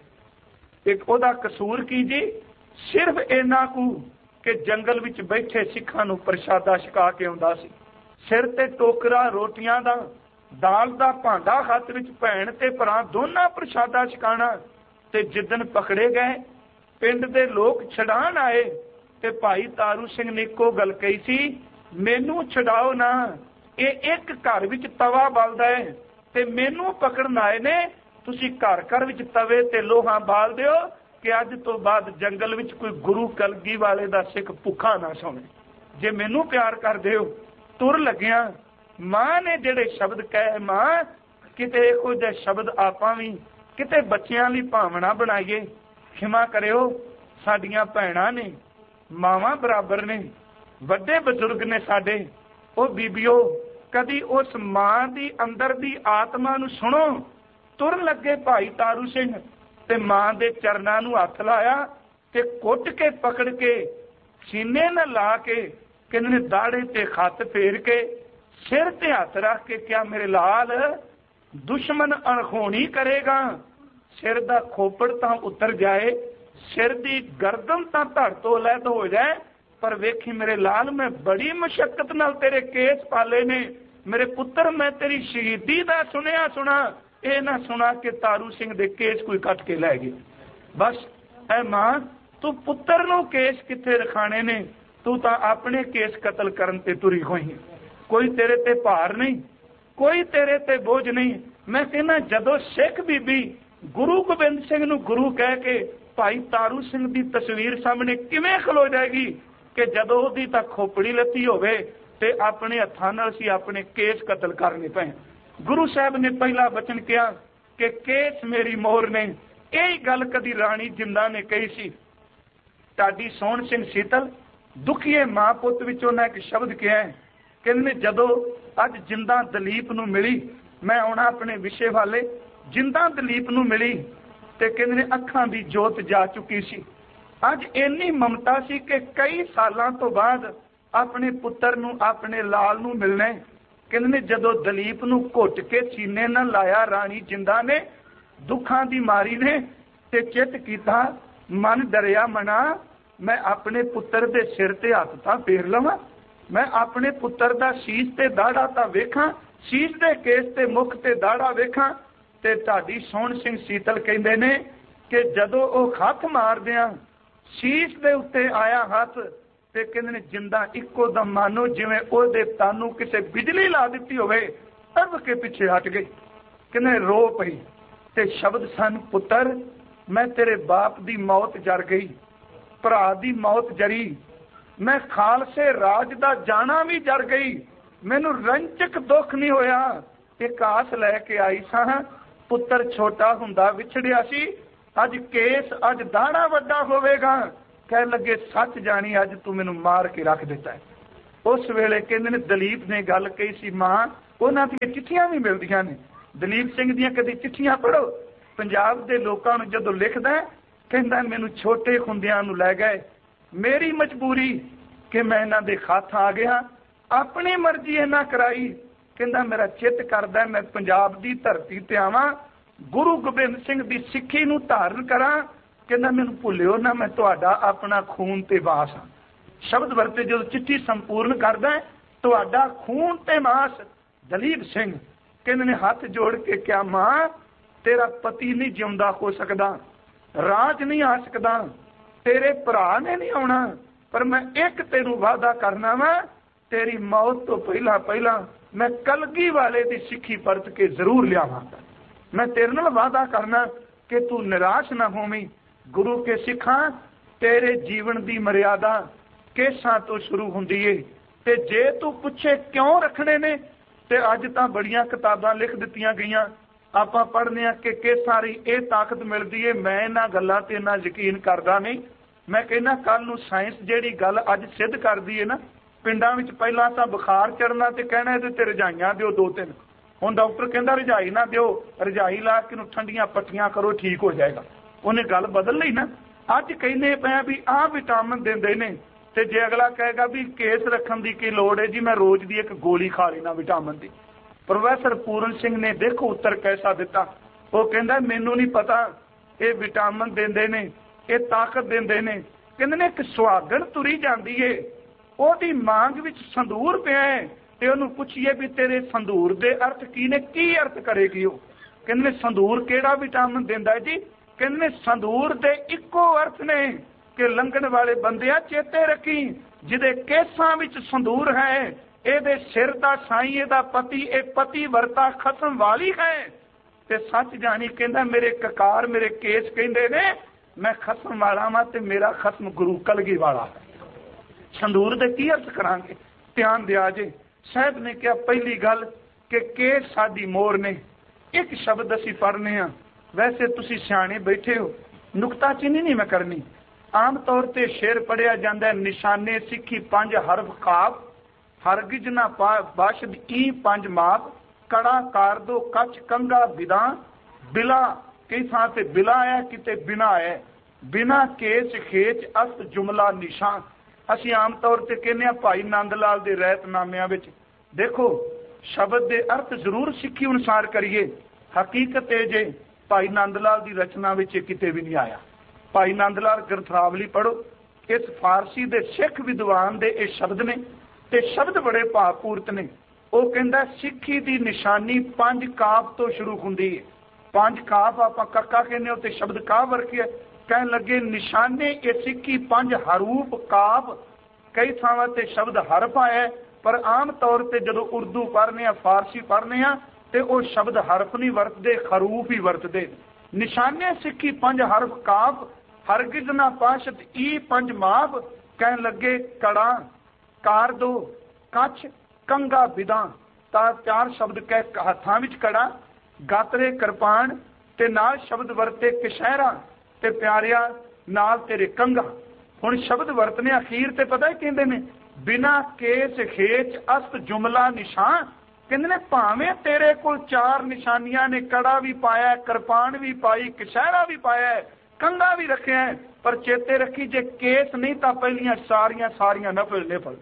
एक ओदा कसूर की जी? सिर्फ इन्ना कू कि जंगल विच बैठे सिखां नू प्रशादा छका के आउंदा सी, सिर ते टोकरा रोटियां दा, दाल दा भांडा हत्थ विच, भैन ते भरा दोना प्रशादा छकाना। ते जिदन पकड़े गए पिंड दे लोग छड़ान आए ते भाई तारू सिंह ने इको गल कही सी, मैनू छड़ाओ ना, ये एक घर विच तवा बलदा है ते मैनू पकड़न आए ने, तुसी घर घर विच तवे ते लोहा बाल दिओ कि अज तो बाद जंगल विच कोई गुरु कलगी वाले दा सिख भुखा ना सोवे। जे मैनू प्यार कर दिओ। तुर लग्या मां ने जेड़े शब्द कहे, मां किते इहो जिहे शब्द आपां भी किते बच्चियां लई भावना बनाईए। खिमा करिओ साडियां भैणां ने, मावां बराबर ने, वड्डे बजुर्ग ने साडे, ओ बीबियो कदी उस मां दी अंदर दी आत्मा नू सुनो। तुर लगे भाई तारू सिंह ते मां दे चरनां नू हथ लाया ते कुट के पकड़ के सीने न ला के किन्ने दाड़े ते खत फेर के सिर ते हथ रख के क्या मेरे लाल दुश्मन अणखोनी करेगा? सिर दा खोपड़ तां उतर जाए, सिर दी गर्दन तां धड़ तो लैद हो जाए, पर वेखी मेरे लाल मैं बड़ी मुशक्कत नाल तेरे केस पाले ने। मेरे पुत्र मैं तेरी शहीदी दा सुनिया सुना, ये ना सुना कि तारू सिंह दे केस कोई कट के लै गया। बस ऐ मां तू पुत्र नू केस किथे रखाने ने, तू तां अपने केस कतल करन ते तुरी होई। कोई तेरे ते भार नहीं, कोई तेरे ते बोझ नहीं। मैं कहना जदों सिख बीबी गुरु गोबिंद सिंह नू गुरु कह के भाई तारू सिंह दी तस्वीर सामने किवें खलो जाएगी कि जदों ओदी तां खोपड़ी लती होवे ते अपने हत्थां नाल सी अपने केस कतल करने पे। गुरु साहब ने पहला वचन किया कि केस मेरी मोहर ने। यही गल कदी राणी जिंदा ने कही सी। ढाडी सोहण सिंह सीतल दुखीए मां पुत विच उन्हां एक शब्द कहा है, कहंदे जदों अज जिंदा दलीप नू मिली, मैं आउणा अपने विषय वाले, जिंदा दलीप नू मिली ते कहंदे अखां दी जोत जा चुकी सी। अज इन्नी ममता सी कि कई सालां तो बाद अपने पुत्र नू अपने लाल नू मिलना। कहंदे जदों दलीप नू घुट के सीने न लाया राणी जिंदा ने, दुखां दी मारी ने ते चित कीता मन डरिया मना, मैं अपने पुत्र दे सिर ते हथ तां फेर लवां, मैं अपने पुत्र दा शीश ते दाड़ा तां वेखां, शीश दे केस ते मुख ते दाड़ा वेखां। ते ढाडी सोहण सिंह सीतल कहंदे ने कि जदों ओह हथ मारदियां शीश दे उत्ते आया हथ ते कहंदे ने जिंदा इक्को दम मानो जिवें ओहदे तानू किसे बिजली ला दित्ती होवे, अरब के पीछे हट गई। कहंदे रो पई ते शब्द सन, पुत्र मैं तेरे बाप दी मौत जर गई, भरा दी मौत जरी, मैं खालसे राज दा जाना भी जर गई, मैनू रंचक दुख नहीं होया। एक आस लैके आई सां, पुत्र छोटा हुंदा विछड़िया सी, अज केस अज दाड़ा वड्डा होवेगा कह लगे सच जानी अज तू मैनू मार के रख दिता है। उस वेले कहते ने दलीप ने गल कही सी मां उन्हां दी चिट्ठियां भी मिलदियां ने। दलीप सिंह दियां कदी चिट्ठियां पढ़ो। पंजाब दे लोकां नूं जदों लिखदा कहंदा मैनू छोटे हुंदियां नूं लै गए, मेरी मजबूरी कि मैं इन्हां दे खत आ गया, अपनी मर्जी इन्हां कराई। कहंदा मेरा चित करदा मैं पंजाब दी धरती ते आवां, गुरु गोबिंद सिंह दी सिੱਖੀ नूं धारण करां। कहंदा मैनू भुल्लिओ ना मैं तुहाडा अपना खून ते वास हां। शब्द वरते जो चिट्ठी संपूर्ण करदा तुहाडा खून ते मास। दलीप सिंह कहंदे ने हथ जोड़ के क्या मां तेरा पति नहीं जिउंदा हो सकदा, राज नहीं आ सकदा, तेरे भरा ने नहीं आउणा, पर मैं एक तेनू वादा करना वा तेरी मौत तो पहला पहला मैं कलगी वाले दी सिੱਖੀ परत के जरूर लियावांगा। मैं तेरे नाल वादा करना कि तू निराश ना होवीं। गुरु के सिखा तेरे जीवन दी मर्यादा केसां तो शुरू हुंदी है ते जे तू पुछे क्यों रखने ने ते अज तां बड़ियां किताबां लिख दित्तियां गईयां। आपां पढ़ने आ कि केसां दी इह ताकत मिलदी है। मैं इन्हां गल्लां ते इन्ना यकीन करदा नहीं। मैं कहना कल नूं साइंस जिहड़ी गल अज सिद्ध करदी है ना, पिंडां विच पहलां तां बुखार चढ़ना ते कहना इहदे ते रजाइयां दिओ दो तीन। हुण डॉक्टर कहंदा रजाई ना दिओ, रजाई ला के नूं ठंडियां पट्टियां करो ठीक हो जाएगा। उन्हें गल बदल लई ना। अज कहने पे भी आह विटामिन दिंदे ने ते जे अगला कहेगा भी केस रखण दी की लोड़ है जी, मैं रोज दी एक गोली खा लेना विटामिन दी। प्रोफैसर पूरन सिंह ने देखो उत्तर कैसा दिता। वो कहंदा मैनू नहीं पता ये विटामिन देंदे ने, ये ताकत देंदे ने। कहंदे ने एक सुहागण तुरी जांदी है, ओदी मांग विच संदूर पिया है ते ओनू पुछिए भी तेरे संदूर दे अर्थ की ने, की अर्थ करेगी वो। कहंदे ने संदूर केड़ा विटामिन देंदा है जी। कहंदे ने संदूर दे इक्को अर्थ ने कि लंघण वाले बंदिया चेते रखी जिदे केसां विच संदूर है, एदे सिर दा साईं एदा पति ए पति वर्ता खसम वाली है। ते सच जानी कहंदा मेरे ककार मेरे केस कहंदे ने मैं खसम वाला वां ते मेरा खसम गुरु कलगी वाला है। संदूर दे की अर्थ करांगे, ध्यान दिया जे। साहब ने कहा पहली गल कि केस साडी मोर ने। एक शब्द असीं पढ़ने आ, वैसे तुसीं सियाणे बैठे हो, नुकताचीनी नहीं मैं करनी। आम तौर ते शेर पढ़िया जाता है निशाने सिੱਖੀ पंज हरफ काफ, हरगिज ना बाशद ई पंज माप, कड़ा कार दो कच कंगा बिदा, बिला कई थां ते बिला है किते बिना है, बिना केस खेच अस्त जुमला निशान। असीं आम तौर ते कहने आ भाई नंद लाल दे रहतनामिਆਂ विच देखो शब्द दे अर्थ जरूर सिੱਖੀ अनुसार करिए। हकीकत है जे भाई नंद लाल दी रचना विच किते भी नहीं आया। भाई नंद लाल ग्रंथावली पढ़ो, इस फारसी दे सिख विद्वान दे ये शब्द ने ते शब्द बड़े भावपूर्त ने। वो कहंदा सिੱਖੀ दी निशानी पंज काफ तो शुरू हुंदी है। पंज काफ आपां कक्का कहने ते शब्द काफ वरखिया कहन लगे निशाने ये सिੱਖੀ पंज हरूफ काफ। कई थावां ते शब्द हरफ आया, पर आम तौर ते जदों उर्दू पढ़ने आ फारसी पढ़ने आ ते वो शब्द हरफ नहीं वरतदे, हरूफ ही वरतदे। निशाने सिੱਖੀ पंज हरफ काफ, हरगिज ना पाशत ई पंज माप, कहन लगे कड़ा कार दो कच कंगा बिदा। ता चार शब्द कह हथां विच कड़ा, गातरे कृपान ते नाल शब्द वरते कशहरा ते प्यारिया नाल तेरे कंगा। हुण शब्द वरतने अखीर ते पता ही कहंदे ने बिना केस खेच अस्त जुमला निशान। कहंदे ने भावें तेरे कोल चार निशानियां ने, कड़ा भी पाया, कृपान भी पाई, कशहरा भी पाया, कंगा भी रखिया है, पर चेते रखी जे केस नहीं तो पहलियां सारियां सारियां नफल नफल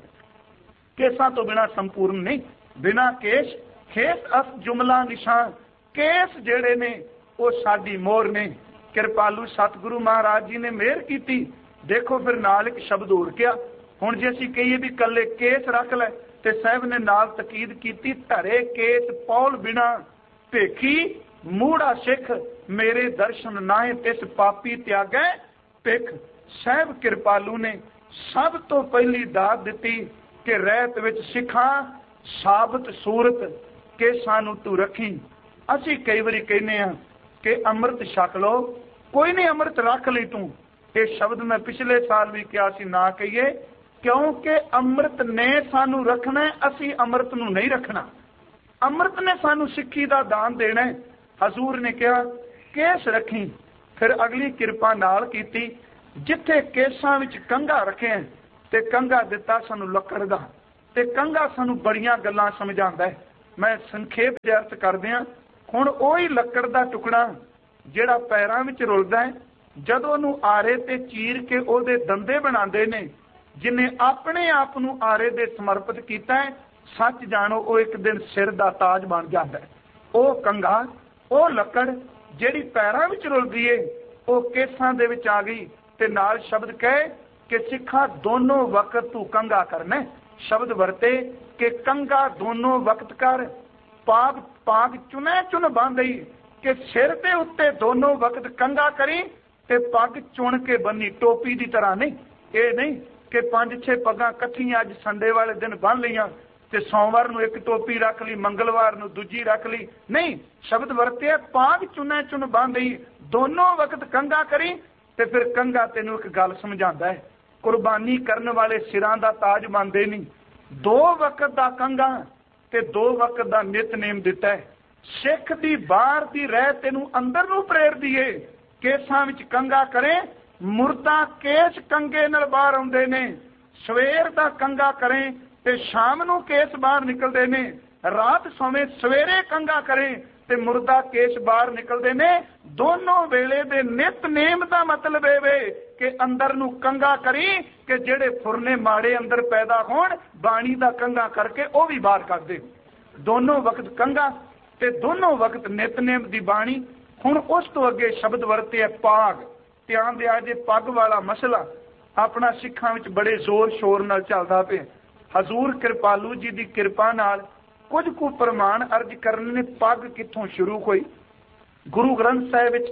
केसां तो बिना संपूर्ण नहीं। बिना केस खेस अस जुमला निशान। केस जेड़े ने वो साडी मोर ने। कृपालू सतगुरु महाराज जी ने मेहर की। देखो फिर नाल एक शब्द होर क्या। हुण जे असीं कहिए भी कल्ले केस रख लै ते साहब ने नाल तकीद की धरे केस पौल बिना भेखी मूड़ा सिख मेरे दर्शन नाहे तिस पापी त्यागै भिख। साहब कृपालू ने सब तो पहली दात दिती कि रहत विच सिखां साबत सूरत के सानू तू रखी। असीं कई वारी कहने आ कि अमृत छक लो, कोई नहीं अमृत रख ली तू। ये शब्द मैं पिछले साल भी कहा सी ना कहिए, क्योंकि अमृत ने सानू रखना है, असी अमृत नू नहीं रखना। अमृत ने सानू सिੱਖੀ दा दान देना है। हजूर ने कहा केस रखी, फिर अगली कृपा नाल कीती जिथे केसां विच कंघा रखे ते कंघा दिता सानू लकड़ दा ते कंघा सानू बड़ियां गल्लां समझांदा है। मैं संखेप दे अर्थ करदियां हुण ओही लकड़ दा टुकड़ा जिहड़ा पैरां विच रुलदा है, जदों ओनू आरे ते चीर के ओहदे दंदे बनांदे ने, जिन्हें अपने आप नू आरे दे समर्पित कीता है, सच जानो वो एक दिन सिर दा ताज बन जाता है। वो कंघा वो लकड़ जिहड़ी पैरां विच रुलदी है वो केसां दे विच आ गई ते नाल शब्द कहे कि सिखा दोनों वक्त तू कंघा करना। शब्द वरते कि कंघा दोनों वक्त कर, पाग पाग चुने चुन बांधई कि सिर के उत्ते दोनों वक्त कंघा करी ते पग चुन के बनी, टोपी की तरह नहीं। ये नहीं कि पांच छे पगां कट्ठियां अज संडे वाले दिन बन लियां ते सोमवार नूं एक टोपी रख ली, मंगलवार नूं दूजी रख ली। नहीं, शब्द वरते पाग चुने चुन बांधई, दोनों वक्त कंघा करी। ते फिर कंघा तेनू एक गल समझांदा है, कुर्बानी करने वाले सिरां दा ताज बनदे नहीं। दो वक्त दा कंघा ते दो वक्त दा नितनेम दिता है। सिख दी बाहर दी रह तेनू अंदर नूं प्रेरदी है। केसां विच कंघा करे, मुर्दा केस कंघे नाल बाहर आउंदे ने। सवेर दा कंघा करे ते शाम नूं केस बाहर निकलदे ने। रात सोवे सवेरे कंघा करे ते मुर्दा केस बाहर निकलदे ने। दोनों वेले दे नितनेम दा मतलब ए वे कि अंदर नूं कंघा करी कि जेड़े फुरने माड़े अंदर पैदा होण, बाणी दा कंघा करके वो भी बाहर कर दे। दोनों वक्त कंघा ते दोनों वक्त नितनेम दी बाणी। हुण उस तो अगे शब्द वरते है पाग। ध्यान दिया जे पग वाला मसला अपना सिखां विच बड़े जोर शोर नाल चलदा पिया। हजूर कृपालू जी दी कृपा नाल कुछ कु प्रमाण अर्ज करने ने पग कित्थों शुरू होई। गुरु ग्रंथ साहिब विच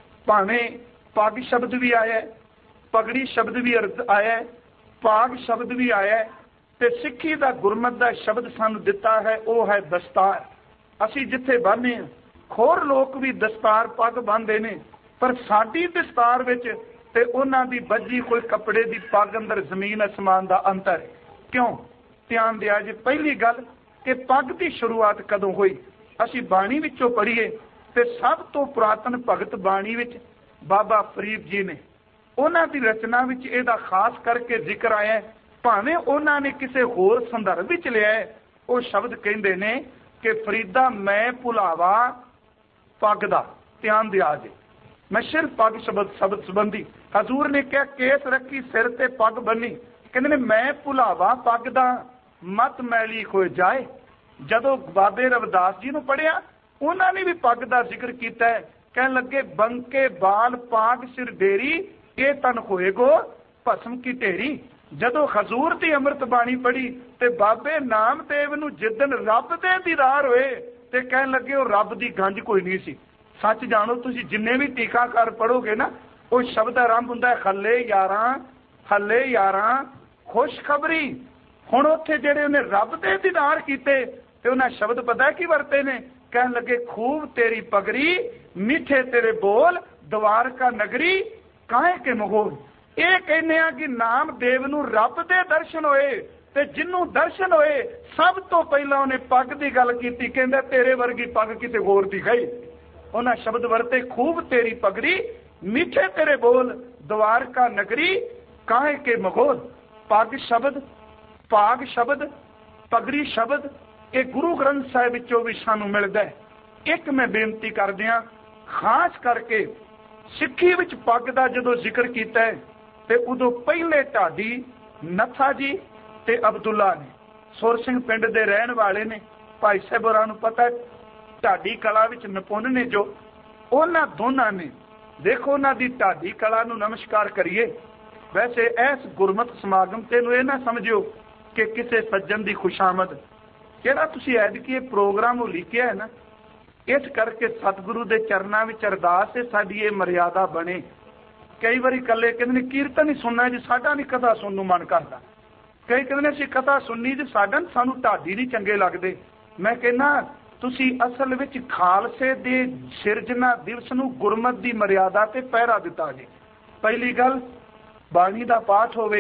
भावें पग शब्द भी आया है, पगड़ी शब्द भी अर्थ आया है, पाग शब्द भी आया है, ते सिक्खी दा गुरमत दा शब्द सानू दिता है वो है दस्तार। असी जिथे बन्ने होर लोग भी दस्तार पग बन्नदे ने, पर साडी दस्तार विच ते उन्हां दी बज्जी कोई कपड़े दी पग अंदर जमीन आसमान दा अंतर है। क्यों? ध्यान दिया जी, पहली गल कि पग की शुरुआत कदों हुई। असी बाणी विचों पढ़ीए ते सब तो पुरातन भगत बाणी विच बाबा फरीद जी ने, उन्हां दी रचना विच इहदा खास करके जिक्र आया है। भावें उन्हां ने किसी होर संदर्भ विच लिया है, वो शब्द कहंदे ने कि फरीदा मैं भुलावा पग दा। ध्यान दिया जी, मैं सिर्फ पग शब्द शब्द संबंधी हजूर ने क्या केस रखी सिर ते पग बनी, कहते ने मैं भुलावा पग दा मत मैली हो जाए। जदों बाबे रविदास जी नूं पढ़िया उन्होंने भी पग दा जिक्र किया है। कह लगे बंके बाल पाग सिर डेरी ये तन होएगो भस्म की ढेरी। जदों हजूर की अमृत बाणी पढ़ी ते बाबे नामदेव नूं जिदन रब दे दीदार होए ते कह लगे वो रब दी गंज कोई नहीं सी। सच जानो तुसी जिन्ने भी टीकाकार पढ़ोगे ना, वो शब्द आरंभ हुंदा है हले यारां हले यारां खुशखबरी। हुण उत्थे जेड़े उन्हें रब दे दीदार कीते ते उन्हें शब्द पता की वरते ने, कह लगे खूब तेरी पगड़ी मीठे तेरे बोल द्वारका नगरी काहे के मगोल। ये कहने आ कि नाम देव नूं रब दे दर्शन होए ते जिन्नू दर्शन होए सब तो पहला उन्हें पग की गल की, कहंदा तेरे वर्गी पग किते होर दी गई। उन्हें शब्द वरते खूब तेरी पगड़ी मीठे तेरे बोल द्वारका नगरी काहे के मगोल। पग शब्द, पाग शब्द, पगड़ी शब्द ये गुरु ग्रंथ साहिब विचों भी सानू मिलदा है। एक मैं बेनती कर दियां, खास करके सिक्खी विच पग दा जदों जिक्र कीता है ते उदों पहले ढाडी नथा जी ते अब्दुल्ला ने सुर सिंह पिंड दे रहन वाले ने। भाई साहब होरां नूं पता ढाडी कला विच निपुण ने जो, उन्हां दोनां ने देखो उन्हां दी ढाडी कला नूं नमस्कार करिए। वैसे इस गुरमत समागम ते नूं इह ना समझिओ कि किसी सज्जन दी खुशामद जिहड़ा तुसीं ऐतकी प्रोग्राम लिखिआ है ना, इस करके सतगुरु के चरणों में अरदास है साडी ये मर्यादा बने। कई बारी कले कहते कीर्तन ही सुनना जी, साडा नहीं कथा सुनने मन करता। कई कहते असीं कथा सुननी जी, साडा सानू ढाडी नहीं चंगे लगते। मैं कहना तुसीं असल विच खालसे दे सिरजना दिवस नूं गुरमत की मर्यादा ते पहरा दिता जी। पहली गल बाणी दा पाठ होवे,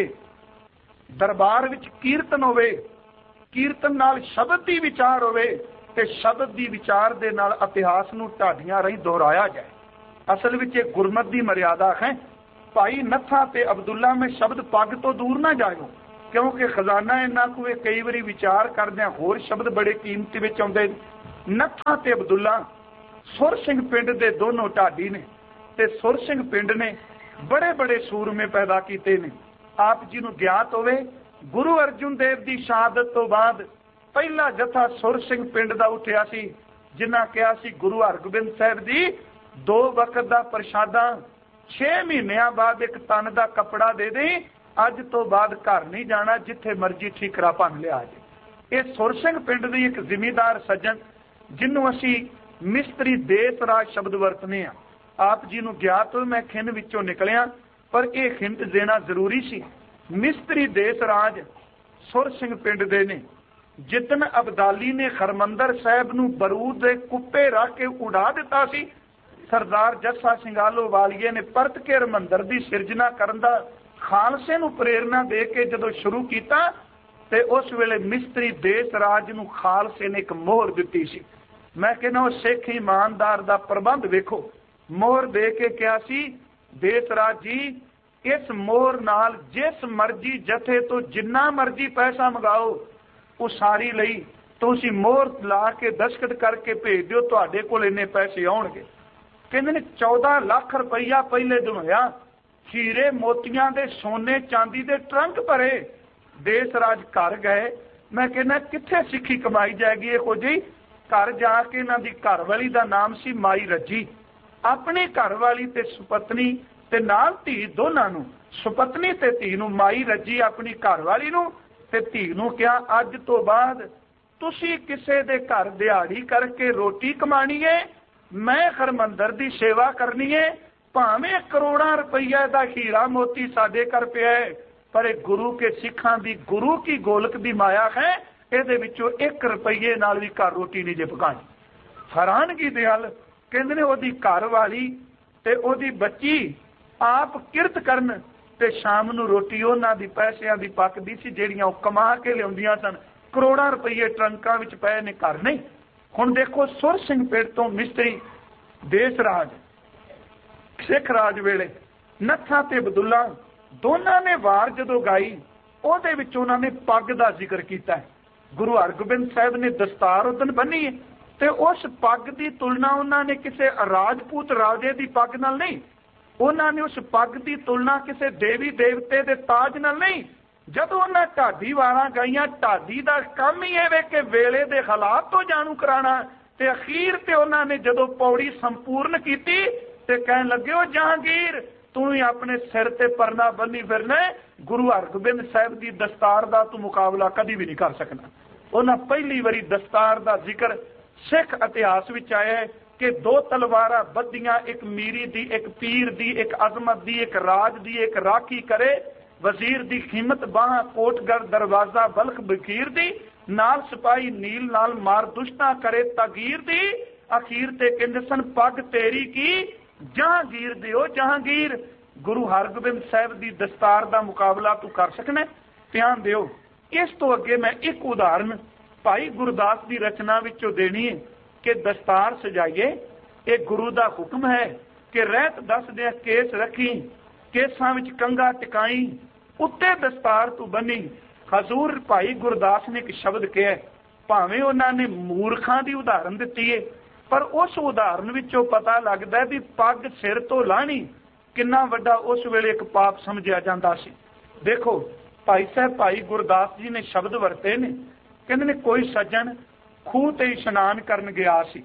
दरबार विच कीर्तन होवे, कीर्तन नाल शब्द दी विचार होवे ते शब्द दी विचार दे नाल इतिहास नूं ढाडियां रही दोहराया जाए। असल विच गुरमत दी मर्यादा है। भाई नत्था ते अब्दुल्ला में शब्द पग तो दूर ना जाओ, क्योंकि खजाना इन्ना को कई बारी विचार करदे होर शब्द बड़े कीमती विच आउंदे। नत्था ते अब्दुल्ला सुर सिंह पिंड दे दोनों ढाडी ने ते सुर सिंह पिंड ने बड़े बड़े सूरमे पैदा कीते ने। आप जी नूं ज्ञात होवे गुरु अर्जुन देव की शहादत तो बाद पहला जथा सुर सिंह पिंड का उठिया सी, जिन्हां कहा सी गुरु हरगोबिंद साहिब जी दो वक्त का प्रशादा छे महीनों बाद एक तन का कपड़ा दे दे, अज तो बाद घर नहीं जाना, जिथे मर्जी ठीकरा भन लिया जे। ये सुर सिंह पिंड की एक जिमीदार सज्जन जिन्हों असी मिस्त्री देस राज शब्द वरतने आ। आप जी नूं ज्ञात हो मैं खिंड विचों निकलिया, पर यह हिंट देना जरूरी सी। मिस्त्री देस राज सुर सिंह पिंड दे ने। जितन अबदाली ने हरमंदर साहब नूं बरूद दे कुप्पे रख के उड़ा दिता सी, सरदार जस्सा सिंह आलोवालिए ने परत के हरमंदर की सिरजना करन दा खालसे नूं प्रेरणा दे के जदों शुरू कीता ते उस वेले मिस्त्री देस राज नूं खालसे ने एक मोहर दिती सी। मैं कहना सिख ईमानदार दा प्रबंध वेखो, मोहर दे के कहा सी देस राज जी इस मोहर नाल जिस मर्जी जथे तो जिन्ना मर्जी पैसा मंगाओ उसारी लई तुसीं मोहर ला के दस्तखत करके भेज दिओ, तुहाडे कोल इन्ने पैसे आउणगे। कहंदे ने चौदह लाख रुपया पहले दिन होया, हीरे मोतियां दे सोने चांदी दे ट्रंक भरे। देस राज घर गए, मैं कहना कित्थे सिक्खी कमाई जाएगी इहो जी। घर जाके इन्हां दी घरवाली दा नाम सी माई रजी। अपनी घरवाली ते सुपत्नी ते नाल धी दोनां नूं, सुपत्नी ते धी नूं माई रजी अपनी घरवाली नूं ते धी नूं कहा अज तो बाद तुसीं किसे दे घर दिहाड़ी करके रोटी कमानी है, मैं हरमंदर दी सेवा करनी है, भावें करोड़ां रुपया दा हीरा मोती साडे घर पिया है, पर गुरु के सिखां दी गुरु की गोलक दी माया है, इहदे विचों एक रुपये नाल भी घर रोटी नहीं जे पकानी। हैरानगी दे हल कहंदे ने ओहदी घर वाली ते ओहदी बच्ची आप किरत करन ते शाम नूं रोटी उन्हां दी पैसिਆਂ दी पकदी सी ਜਿਹੜੀਆਂ ਉਹ कमा के लिआउंदियां सन। करोड़ां रुपये ट्रंकां विच पए ने, घर नहीं। हुण देखो सुर सिंह पिंड तो मिस्त्री देस राज सिख राज वेले नत्था ते अब्दुल्ला दोनों ने वार जदों गाई ਉਹਦੇ ਵਿੱਚ ਉਹਨਾਂ ने पग का जिक्र किया है। गुरु हरगोबिंद साहब ने दस्तार उदन बन्नी है ते उस पग की तुलना उन्होंने किसी राजपूत राजे की पग नाल नहीं, उन्होंने उस पग की तुलना किसी देवी देवते के ताज नाल नहीं। जदों उन्हें ढाडी वारां गाइयां, ढाडी का काम ही है कि वेले के हालात तो जाणू कराना, ते अखीर ते उन्होंने जदों पौड़ी संपूर्ण की ते कहन लगे ओ जहांगीर तू ही अपने सिर ते परना बन्नी फिरना, गुरु हरगोबिंद साहब की दस्तार का तू मुकाबला कभी भी नहीं कर सकना। उन्हें पहली बारी दस्तार का जिक्र सिख इतिहास विच आया है कि दो तलवारां बद्धियां, एक मीरी दी, एक पीर दी, एक अजमत दी, एक राज दी, एक राखी करे, वजीर दी कीमत बाह कोटगढ़ दरवाजा बल्ख बकीर दी, नाल सिपाही नील नाल मार दुश्ता करे तगीर दी, अखीर ते कहंदे सन पग तेरी की जहांगीर दे ओ जहांगीर। गुरु हरगोबिंद साहब की दस्तार का मुकाबला तू कर सकना। ध्यान दिओ, इस तो अगे मैं एक उदाहरण भाई गुरदास की रचना विचों देनी है कि दस्तार सजाइए, एक गुरु का हुक्म है कि रहत दस दे केस रखी, केसां विच कंघा टिकाई, उत्ते दस्तार तू बनी। हजूर भाई गुरदास ने एक शब्द कहा, भावें उन्होंने मूर्खां की उदाहरण दी है, पर उस उदाहरण विचों पता लगता है भी पग सिर तो लानी कितना वड्डा उस वेले एक पाप समझिया जाता सी। देखो भाई साहब भाई गुरदास जी ने शब्द वरते ने, कहते ने कोई सज्जन खूह ते इशनान करन गया सी,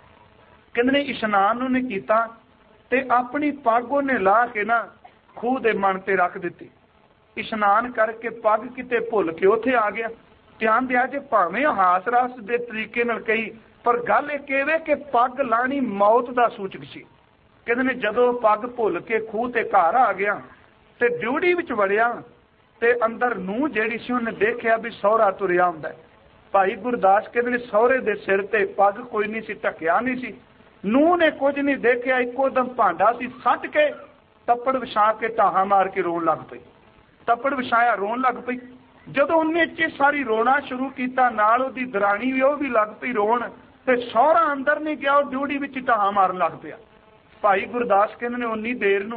कहते ने इशनान उन्हें कीता ते अपनी पग उन्हें ला के ना खूह दे मन ते रख दिती। इशनान करके पग किते भुल के उत्थे आ गया। ध्यान दिया जे भावें हास रस दे तरीके नाल कही, पर गल एक इह कि पग लाणी मौत का सूचक सी। कहते ने जदों पग भुल के खूह ते घर आ गया ते ड्यूटी विच वड़िया ते अंदर नूह जिहड़ी सी उन्हें देखिया भी सौहरा तुरिया हुंदा है। भाई गुरदास कहते ने सौहरे दे सिर ते पग कोई नहीं सी, ढकिया नहीं सी। नूह ने कुछ नहीं देखिया, इको दम भांडा सी सट के तप्पड़ विछा के ढाहा मार के रोन लग पई। तप्पड़ विछाया रोन लग पई। जदों उन्हें चे सारी रोना शुरू किया, नाल उहदी दराणी भी वह भी लग पई रोन, ते सौहरा अंदर नहीं गया, ड्यूटी विच ढाहा मारन लग पिया। भाई गुरदास कहते ने उन्नी देर नूं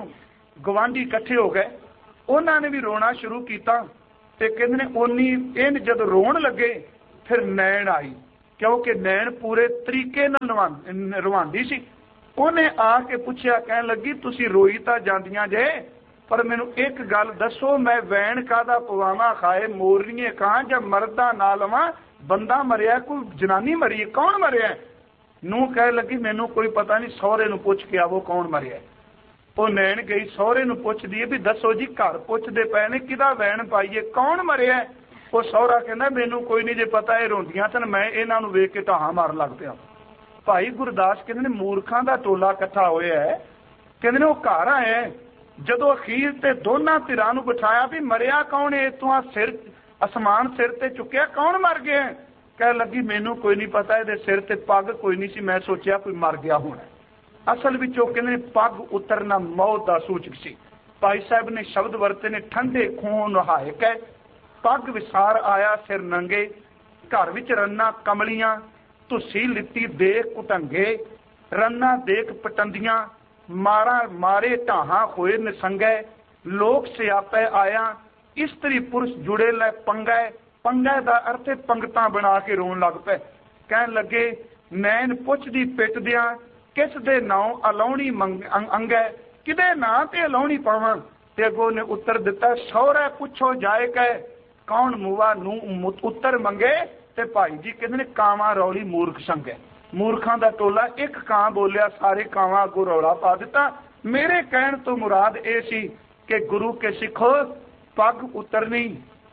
गवांढी इकट्ठे हो गए, उन्होंने भी रोना शुरू किया। ते कहते ने उन्नी इन जब रोन लगे फिर नैन आई, क्योंकि नैन पूरे तरीके नाल रवांदी सी। उन्हें आके पूछया, कह लगी तुसी रोई तां जांदियां जे, पर मैनू एक गल दसो, मैं वैन कादा पवावा खाए मोरनीए कहां जब मरदा ना लवां, बंदा मरिया कोई जनानी मरी, कौन मरिया? नू कह लगी मैनू कोई पता नहीं, सौहरे नू पुछ के आवो कौन मरिया। वो नैन गई सौहरे नू पुछदी है भी दसो जी, घर पुछदे पए ने किदा वैन पाईए, कौन मरिया? वो सौहरा कहना मैनू कोई नहीं जे पता, ये रोंदियां सन, मैं इन्हां नू वेख के ढाहां मारन लग पिया। भाई गुरदास कहते ने मूर्खां दा टोला इकट्ठा होया है, कहते ने वो घर आए जदों अखीर ते दोनों धिरां नू बिठाया भी मरिया कौन है, इतों सिर आसमान सिर ते चुक्या, कौन मर गया? कह लगी मैनू कोई नहीं पता, ये सिर ते पग कोई नहीं सी, मैं सोचा कोई मर गया होना। असल विचों कहते पग उतरना मौत का सूचक सी। भाई साहब ने शब्द वरते ने, ठंडे खूह नहाए कै पग विसार आया सिर नंगे, घर विच रन्ना कमलियां तुसी लित्ती देख कुटंगे, रन्ना देख पटंदियां मारा मारे ढाहां होए निसंगे, लोक सियापे आया इस्त्री पुरुष जुड़े लै पंगै, पंगै दा अर्थ पंगतां बना के रोन लग पे। कहन लगे नैन पुछदी पिटदियां किस दे नाम अलाउणी मंग अंगै, किदे नां ते अलाउणी पावां? ते अगों ने उत्तर दिता, सौहरे पुछो जाए कै कौन मुआ नू उत्तर मंगे। ते भाई जी कहते ने कावां रौली मूर्ख संगे, मूर्खां दा टोला एक कां बोलिया, सारे कावां अगों रौला पा दिता। मेरे कहण तो मुराद ये सी कि गुरु के सिखो पग उतरनी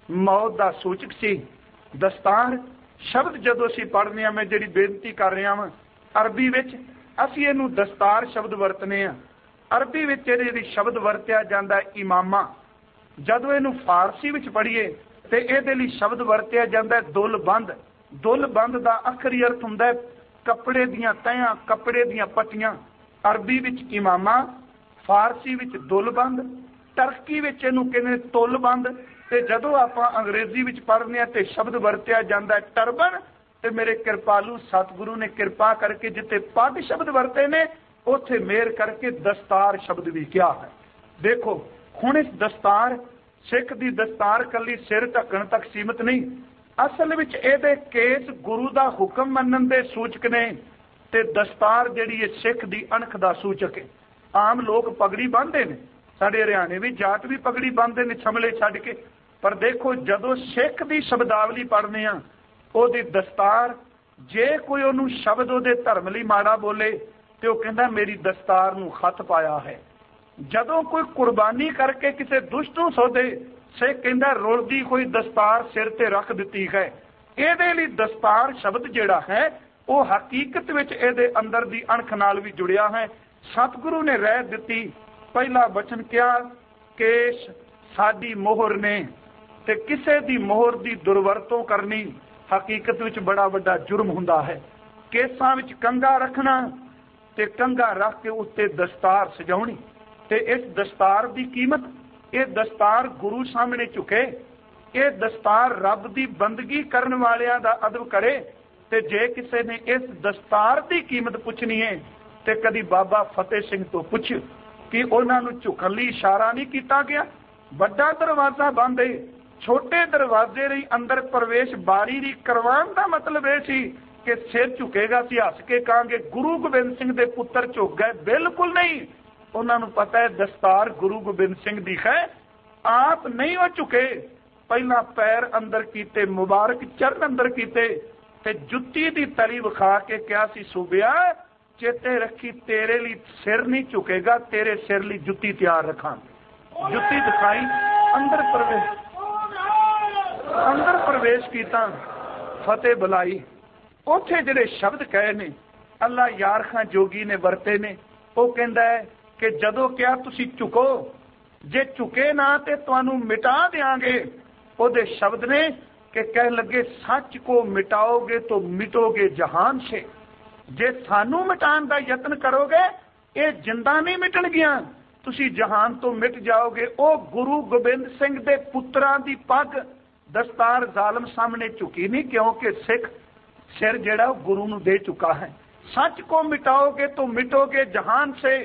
मौत दा सूचक सी। दस्तार शब्द जदों असीं पढ़ने आ, मैं जिहड़ी बेनती कर रहा वां अरबी विच असीं इहनूं दस्तार शब्द वरतने आ। अरबी विच इहदे शब्द वरतिया जांदा इमामा। जदों इहनूं फारसी विच पढ़ीए ते इहदे लई शब्द वरतिया जांदा दुलबंद। दुलबंद दा आखरी अर्थ हुंदा है कपड़े दियां तहियां, कपड़े दियां पट्टियां। अरबी विच इमामा, फारसी विच दुलबंद, टर्की विच इहनूं कहंदे तुलबंद। ते जदों आपां अंग्रेजी विच पढ़ने आ ते शब्द वरतिया जांदा है टर्बन। ते मेरे कृपालू सतगुरु ने कृपा करके जिथे पग शब्द वरते ने उथे मेहर करके दस्तार शब्द भी क्या है। देखो हुण इस दस्तार सिख दी दस्तार कली सिर ढकण तक सीमित नहीं, असल विच इहदे केस गुरु दा हुक्म मनण दे सूचक ने ते दस्तार जिहड़ी है सिख दी अणख दा सूचक है। आम लोग पगड़ी बन्नदे ने, साडे हरियाणे भी जाट भी पगड़ी बन्नदे ने छमले छड्ड के, पर देखो जदों सिख दी शब्दावली पढ़ने आ ਉਹਦੀ दस्तार जे कोई ਉਹਨੂੰ शब्द ਉਹਦੇ धर्म ਲਈ माड़ा बोले तो वह कहता मेरी दस्तार ਨੂੰ खत पाया है। जदों कोई कुर्बानी करके किसी दुष्ट ਨੂੰ सौदे से कहता रुलदी कोई दस्तार सिर ते रख दी है। ਇਹਦੇ ਲਈ दस्तार शब्द ਜਿਹੜਾ है वो हकीकत विच ਇਹਦੇ अंदर दी अणख नाल भी जुड़िया है। सतगुरु ने रह दी पहला वचन क्या केश साडी मोहर ने ते किसे दी मोहर दी दुर्वरतों करनी हकीकत विच बड़ा वड्डा जुर्म हुंदा है। केसां विच कंघा रखना ते कंघा रख के उत्ते दस्तार सजाउणी ते इस दस्तार दी कीमत, ये दस्तार गुरु सामने झुके, ये दस्तार रब दी बंदगी करन वालियां दा अदब करे। ते जे किसी ने इस दस्तार दी कीमत पुछनी है ते कदी बाबा फतेह सिंह तो पुछ कि उन्हां नूं झुकण लई इशारा नहीं कीता गया। वड्डा दरवाजा बंद है, छोटे दरवाजे ਲਈ अंदर प्रवेश बारी ਦੀ करवाਉਣ ਦਾ मतलब ਇਹ ਸੀ कि सिर झुकेगा सी हस के कहांगे गुरु गोबिंद सिंह दे पुत्र झुक गए, बिल्कुल नहीं। उन्हां नूं पता है दस्तार गुरु गोबिंद सिंह दी है, आप नहीं वो झुके। पहला पैर अंदर कीते, मुबारक चरण अंदर कीते ते जुत्ती दी तली विखा के कहा सी सूबिया चेते रखी तेरे लिए सिर नहीं झुकेगा, तेरे सिर लिए जुत्ती तैयार रखांगे। जुत्ती दिखाई, अंदर प्रवेश अंदर प्रवेश किया, फतेह बुलाई। उथे जिहड़े शब्द कहे ने अल्लाह यार खां जोगी ने वरते ने, वो कहता है कि जदों क्या तुसी झुको, जे झुके ना ते तुहानू मिटा देंगे। उहदे शब्द ने कि कह लगे सच को मिटाओगे तो मिटोगे जहान से। जे सानू मिटाण दा यत्न करोगे ये जिंदा नहीं मिटणगियां, तुसी जहान तो मिट जाओगे। ओ गुरु गोबिंद सिंह दे पुत्रां दी पग दस्तार जालम सामने झुकी नहीं, क्योंकि सिख सिर जेड़ा गुरु नूं दे चुका है। सच को मिटाओगे तो मिटोगे जहान से,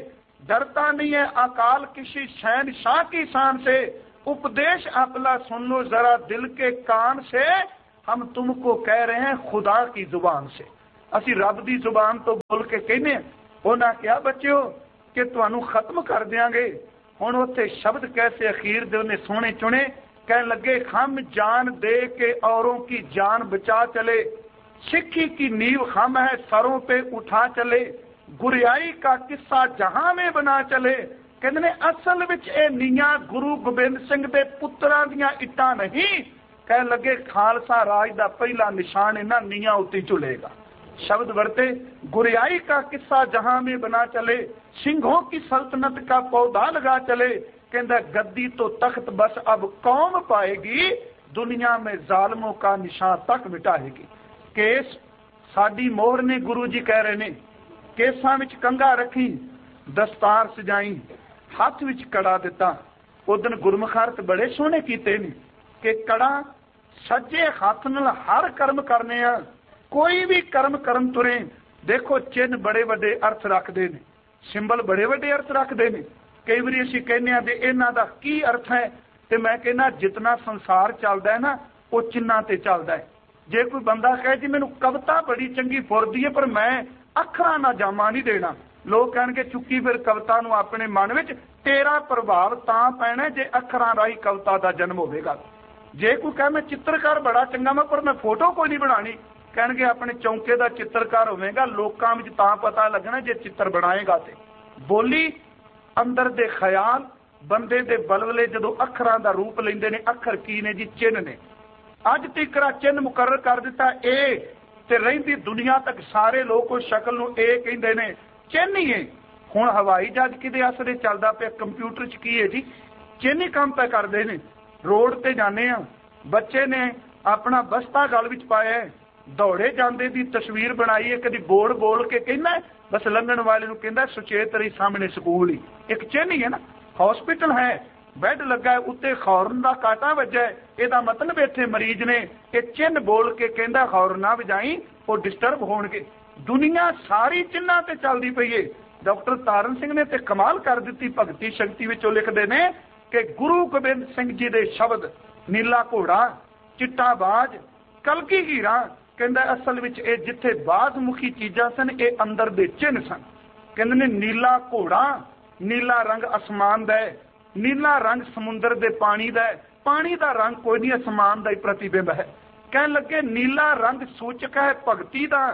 डरता नहीं है अकाल किसी शहनशाह की शान से, उपदेश अकला सुन लो जरा दिल के कान से, हम तुमको कह रहे हैं खुदा की जुबान से। असी रब की जुबान तो बोल के कहने। उन्हें क्या बच्चों कि तुहानू खत्म कर देंगे। हुण उत्थे शब्द कैसे अखीर दे उन्हें सोने चुने, कह लगे हम जान दे के औरों की जान बचा चले, सिक्खी की नींव हम है सरों पे उठा चले, गुरियाई का किस्सा जहां में बना चले। कहते ने असल विच ए नीयां गुरु गोबिंद सिंह दे पुत्रां दियां इट्टां नहीं, कह लगे खालसा राज दा पहला निशान इन्हां नीयां उत्ते झुलेगा। शब्द वर्ते गुरियाई का किस्सा जहां में बना चले, सिंहों की सल्तनत का पौधा लगा चले। कहता गद्दी तो तख्त बस अब कौम पाएगी, दुनिया में जालमों का निशान तक मिटाएगी। केस साडी मोहर ने गुरु जी कह रहे ने, केसां विच कंघा रखी, दस्तार सजाई, हाथ विच कड़ा दिता। उदन गुरमुखार्थ बड़े सोहने कीते ने कि कड़ा सज्जे हाथ नाल हर कर्म करने आ, कोई भी कर्म करन तुरे। देखो चिन्ह बड़े बड़े अर्थ रखते हैं, सिंबल बड़े बड़े अर्थ रखते हैं। कई बार असीं कहने आ भी इन्हां दा की अर्थ है, तो मैं कहना जितना संसार चलता है ना वो चिन्हां ते चलता है। जे कोई बंदा कहे जी मैनूं कविता बड़ी चंगी फुरदी है पर मैं अखरां ना जामा नहीं देना, लोग कहणगे चुक्की फिर कविता नूं अपने मन विच, तेरा प्रभाव तां पैना जे अखरां राही कविता दा जन्म होवेगा। जे कोई कहे मैं चित्रकार बड़ा चंगा मैं पर मैं फोटो कोई नहीं बनानी, कहणगे अपने चौंके दा चित्रकार होवेगा, लोकां विच तां पता लगना जे चित्र बनाएगा। ते बोली अंदर दे ख्याल बंदे दे बलवले जदों अखरां दा रूप लैंदे ने, अखर की ने जी चिन्ह ने। अज तिकरा चिन्ह मुकर्रर कर दिता ए, ते रहिंदी दुनिया तक सारे लोग उस शक्ल नूं ए कहिंदे ने, चिन्ह ही है। हुण हवाई जहाज किदे असरे चलदा पिया, कंप्यूटर च की है जी, चिन्ह ही काम पे करदे ने। रोड ते जाने आ, बच्चे ने अपना बस्ता गल विच पाया, दौड़े जाते की तस्वीर बनाई है, कभी बोर्ड बोल के कहना बस लंघन वाले नूं कहंदा सुचेत रही सामने स्कूल ही, एक चिन्ह ही है ना। हॉस्पिटल है, बैड लगा है, उत्ते खौरन का कांटा वजा है, यदा मतलब इत्थे मरीज ने एक चिन्ह बोल के कहंदा खौर ना वजाई, वो डिस्टर्ब होणगे। दुनिया सारी चिन्हां ते चलदी पई है। डॉक्टर तारण सिंह ने ते कमाल कर दी, भगती शक्ति विचों लिखदे ने कि गुरु गोबिंद सिंह जी दे शब्द नीला घोड़ा, चिट्टा बाज, कलगी हीरा, कहंदा असल विच ए जिथे बाजमुखी चीजां सन ए अंदर दे चिन्ह सन। कहंदे ने नीला घोड़ा, नीला रंग आसमान दा है, नीला रंग समुंदर दे पानी दा है, पानी दा रंग कोई नहीं आसमान दा ही प्रतिबिंब है। कहन लगे नीला रंग सूचक है भगती दा,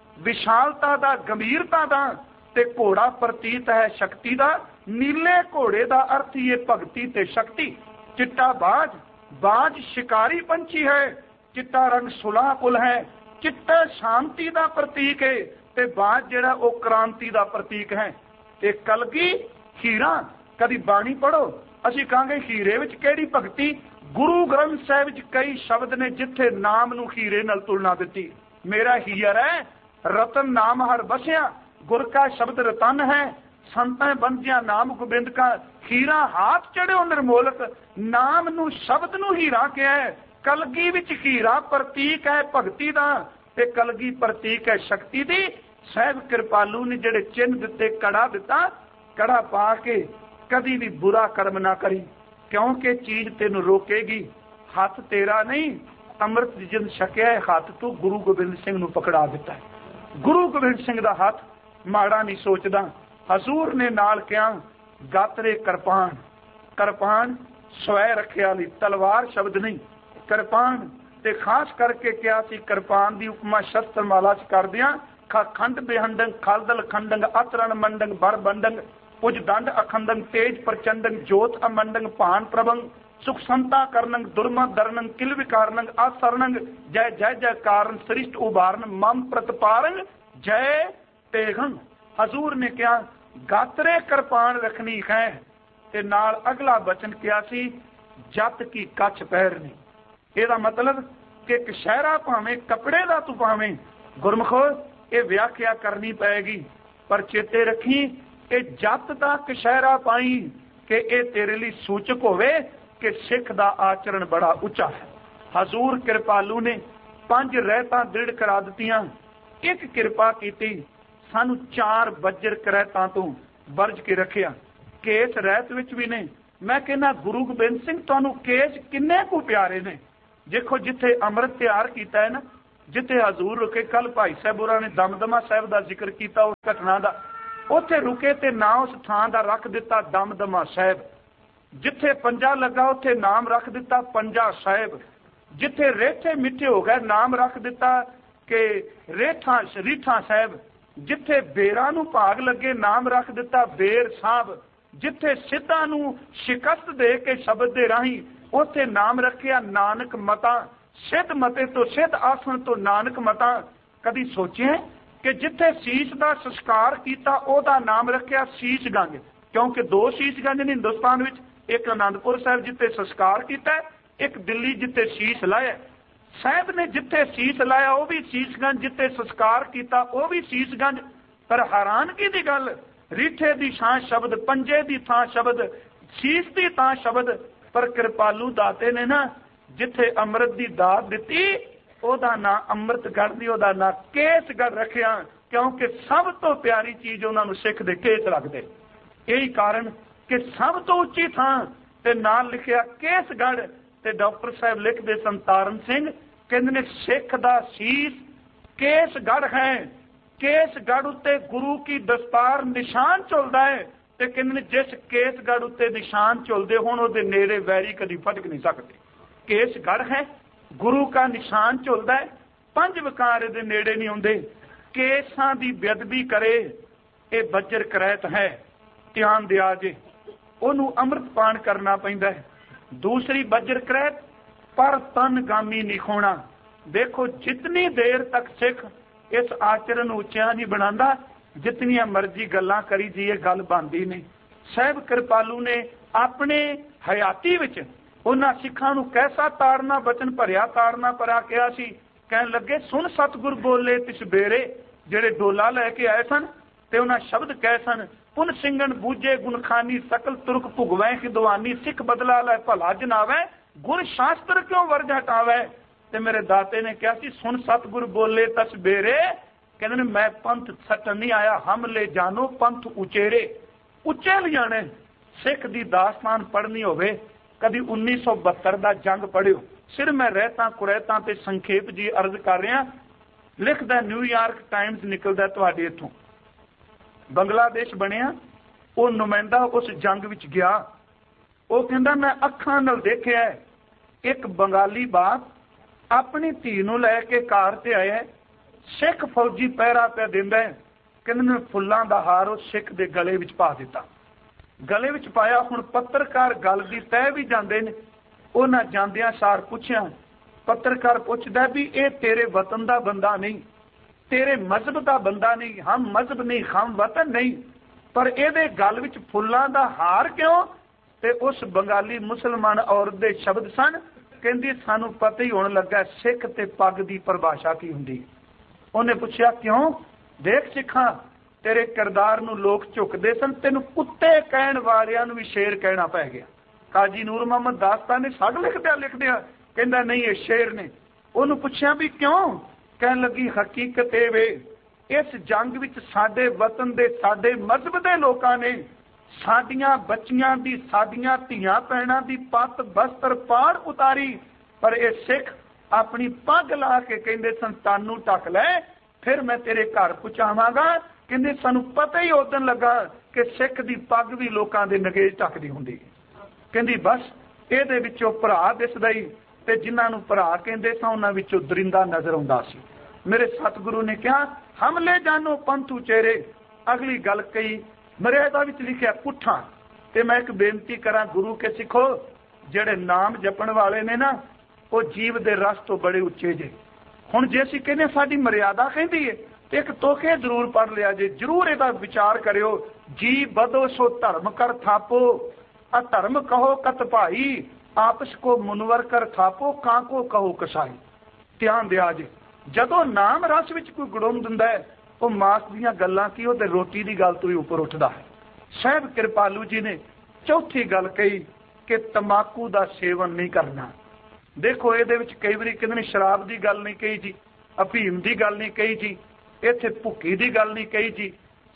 विशालता दा, गंभीरता दा, ते घोड़ा प्रतीत है शक्ति दा। नीले घोड़े दा अर्थ ही है भगती ते शक्ति। चिट्टा बाज, बाज शिकारी पंछी है, चिट्टा रंग सुलह कुल है, चिट्टा शांति दा प्रतीक है, ते बाज जेड़ा वो क्रांति दा प्रतीक है। ते कलगी हीरा, कदी बाणी पढ़ो असी कहांगे हीरे विच केड़ी भगती। गुरु ग्रंथ साहिब विच कई शब्द ने जिथे नाम नूं हीरे नाल तुलना दिती। मेरा हीर है रतन नाम हर बसिया, गुर का शब्द रतन है, संतां बंदियां नाम गोबिंद का। हीरा हाथ चढ़ियो निर्मोलक, नाम नूं शब्द नूं हीरा कहा है। कलगी विच हीरा प्रतीक है भगती दा, ते कलगी प्रतीक है शक्ति दी। साहिब कृपालू ने जेड़े चिन्ह दिते, कड़ा दिता, कड़ा पा के कदी भी बुरा कर्म ना करी, क्योंकि चीज तेन रोकेगी। हाथ तेरा नहीं, अमृत जिन छकिया है हाथ तू गुरु गोबिंद सिंह नूं पकड़ा दिता है। गुरु गोबिंद सिंह दा हाथ माड़ा नहीं सोचदा। हजूर ने नाल कहा गातरे कृपान, कृपान स्वै रखिया ली, तलवार शब्द नहीं, कृपान। ते खास करके क्या सी कृपान दी उपमा शस्त्र माला च कर दिया। खा खंड बेहंडंग, खालदल खंडंग, अतरण मंडंग, बर बंडंग, पुज दंड अखंडंग, तेज प्रचंडंग, जोत अमंडंग, भान प्रभंग, सुख संता करनंग, दुर्मत दरनंग, किल विकारनंग, आसरणंग, जय जय जय कारण, श्रिष्ट उबारन, मम प्रतपारंग, जय तेगंग। हजूर ने क्या गातरे कृपान रखनी है, ते नाल अगला बचन क्या सी, जत की कच्छ पैरनी। ਇਹਦਾ मतलब कि कशहरा भावें कपड़े का तू भावें, गुरमुखो ये व्याख्या करनी पैगी, पर चेते रखी ये जत का कशहरा पाई कि ये तेरे लिए सूचक होवे कि सिख का आचरण बड़ा उच्चा है। हजूर कृपालू ने पंज रहता दृढ़ करा दित्तियां, एक कृपा की सानू चार बजर करैतां तो ਵਰਜ ਕੇ ਰੱਖਿਆ, ਕੇਸ ਰਹਿਤ ਵਿੱਚ ਵੀ ਨੇ। मैं कहना गुरु गोबिंद सिंह तुहानू केस किन्ने को प्यारे ने। देखो जिथे अमृत तैयार किया है ना, जिथे हजूर रुके, कल भाई साहब होरां ने दमदमा साहब का जिक्र किया उस घटना का, उत्थे रुके ते ना उस थां का रख दिता दमदमा साहब। जिथे पंजा लगा उत्थे नाम रख दिता पंजा साहब। जिथे रेठे मिठे हो गए नाम रख दिता कि रेठा रीठा साहब। जिथे बेरां नू भाग लगे नाम रख दिता बेर साहब। जिथे सिद्धां नू शिकस्त दे के शब्द दे राही उत्थे नाम रखिया नानक मता। सिद्ध मते तो सिद्ध आसन तो नानक मता। कदी सोचे कि जिथे शीश का संस्कार किया ओदा नाम रखिया शीश गंज, क्योंकि दो शीश गंज ने हिंदुस्तान विच, एक आनंदपुर साहब जिथे संस्कार किया, एक दिल्ली जिथे शीश लाया। साहब ने जिथे शीश लाया वह भी शीशगंज, जिथे संस्कार किया वह भी शीशगंज। पर हैरानगी की गल, रीठे की थां शब्द, पंजे की थां शब्द, शीश की थां शब्द। पर कृपालू दाते ने ना जिथे अमृत की दात दिती ओदा ना अमृतगढ़ दी ओदा ना केसगढ़ रखिया, क्योंकि सब तो प्यारी चीज उन्होंने सिख दे केस रखते। यही कारण कि सब तो उच्ची थां ते नाल लिखिया केसगढ़। ते डॉक्टर साहब लिखते सन तारण सिंह, कहते ने सिख दा शीश केसगढ़ है। केसगढ़ उत्ते गुरु की दस्तार निशान झुलदा है। ते कहते जिस केसगढ़ उत्ते निशान झुलदे होण उहदे नेड़े वैरी कदी फटक नहीं सकते। केसगढ़ है, गुरु का निशान झुलदा है, पंज विकार इहदे नेड़े नहीं आउंदे। केसां दी बेअदबी करे ये बजर करैत है, ध्यान दिया जे, ओनू अमृत पान करना पैंदा है। दूसरी बजर करैत पर तन गामी नहीं खोना। देखो जितनी देर तक सिख इस आचरण उच्चिया नहीं बनाता, जितनियां मर्जी गल्लां करी जाइए गल बनती नहीं। साहब कृपालू ने अपने हयाती विच उन्हां सिखां नूं कैसा ताड़ना बचन भरिया ताड़ना परा किया सी। कहण लगे सुन सतगुर बोले तिस बेरे, जिहड़े डोला लैके आए सन ते उन्हां शब्द कहे सन, पुन सिंगन बूझे गुणखानी सकल तुरक भुगवै खिदवानी, सिख बदला लै भला जनावै गुण शास्त्र क्यों वर्ज हटावै। ते मेरे दाते ने कहा सी सुन सतगुर बोले तस बेरे, कहते मैं पंथ सटन नहीं आया, हम ले जानो पंथ उचेरे। उच्चे ले जाने। सिख दी दास्तान पढ़नी होवे कभी उन्नीस सौ बहत्तर का जंग पढ़ियो। सिर मैं रहता कुरैता ते संखेप जी अर्ज कर रहा। लिखदा न्यूयॉर्क टाइम्स निकलदा तुहाडे इथों, बंगलादेश बनिया, वो नुमाइंदा उस जंग विच गया। वो कहंदा मैं अखां नाल देखिया एक बंगाली बाप अपनी धी नूं लैके कार ते आया, सिख फौजी पहरा पे दिंदा है। कहंदे फुल्लां दा हार उस सिख दे गले विच पा दिता, गले विच पाया। हुण पत्रकार गल दी तय भी जांदे ने। उन्हां जांदियां सार पुछया, पत्रकार पुछदा भी ये तेरे वतन दा बंदा नहीं, तेरे मजहब दा बंदा नहीं, हम मजहब नहीं हम वतन नहीं, पर इहदे गल विच फुल्लां दा हार क्यों। ते उस बंगाली मुसलमान औरत दे शब्द सन, कहंदी सानू पता ही होण लगा सिख ते पग दी परिभाषा की हुंदी। उन्हें पूछया क्यों। देख सिखा तेरे किरदार नूं लोग झुकदे सन, तेनू कुत्ते कहण वालियां नूं भी शेर कहना पै गया। काजी नूर मोहम्मद दास्तान ने सग लिखदिया लिखदिया कहंदा नहीं ये शेर ने। उन्होंने पूछया भी क्यों। कहण लगी हकीकत ये वे इस जंग विच साडे वतन दे साडे मजहब दे लोकां ने साडियां बच्चियां दी साडियां धीआं भैणां दी पत बस्तर पाड़ उतारी, पर ये सिख अपनी पग ला के कहंदे सन तानू ढक लै फिर मैं तेरे घर पहुंचावांगा। कहंदे सानू पता ही उदन लगा कि सिख दी पग भी लोकां दे नगेज ढकदी हुंदी। कहंदी बस इहदे विचों भरा दिसदा ही, ते जिन्हां नूं भरा कहंदे सन उन्हां विचों दरिंदा नजर आउंदा सी। मेरे सतगुरु ने कहा हमले जानो पंथ उचेरे। अगली गल कही मर्यादा विच लिखिया पुठा। ते मैं एक बेनती करा गुरु के सिखो, जेड़े नाम जपण वाले ने ना वो जीव दे रस तो बड़े उच्चे जे। हुण जे असीं कहने साडी मर्यादा कहंदी है ते एक तोखे जरूर पढ़ लिया जे, जरूर इहदा विचार करियो। जी बदो सो धर्म कर थापो, अधर्म कहो कत भाई, आपस को मुनवर कर थापो, कांको कहो कसाई। ध्यान दिया जे जदों नाम रस विच कोई गुड़ुम दिंदा है वो मास दीयां गल्लां की ते रोटी दी गल तो ही उपर उठदा है। साहब कृपालू जी ने चौथी गल कही कि तंबाकू दा सेवन नहीं करना। देखो इहदे विच कई वारी कहंदे ने शराब दी गल नहीं कही जी, अफीम दी गल नहीं कही जी, इत्थे भुक्की दी गल नहीं कही जी।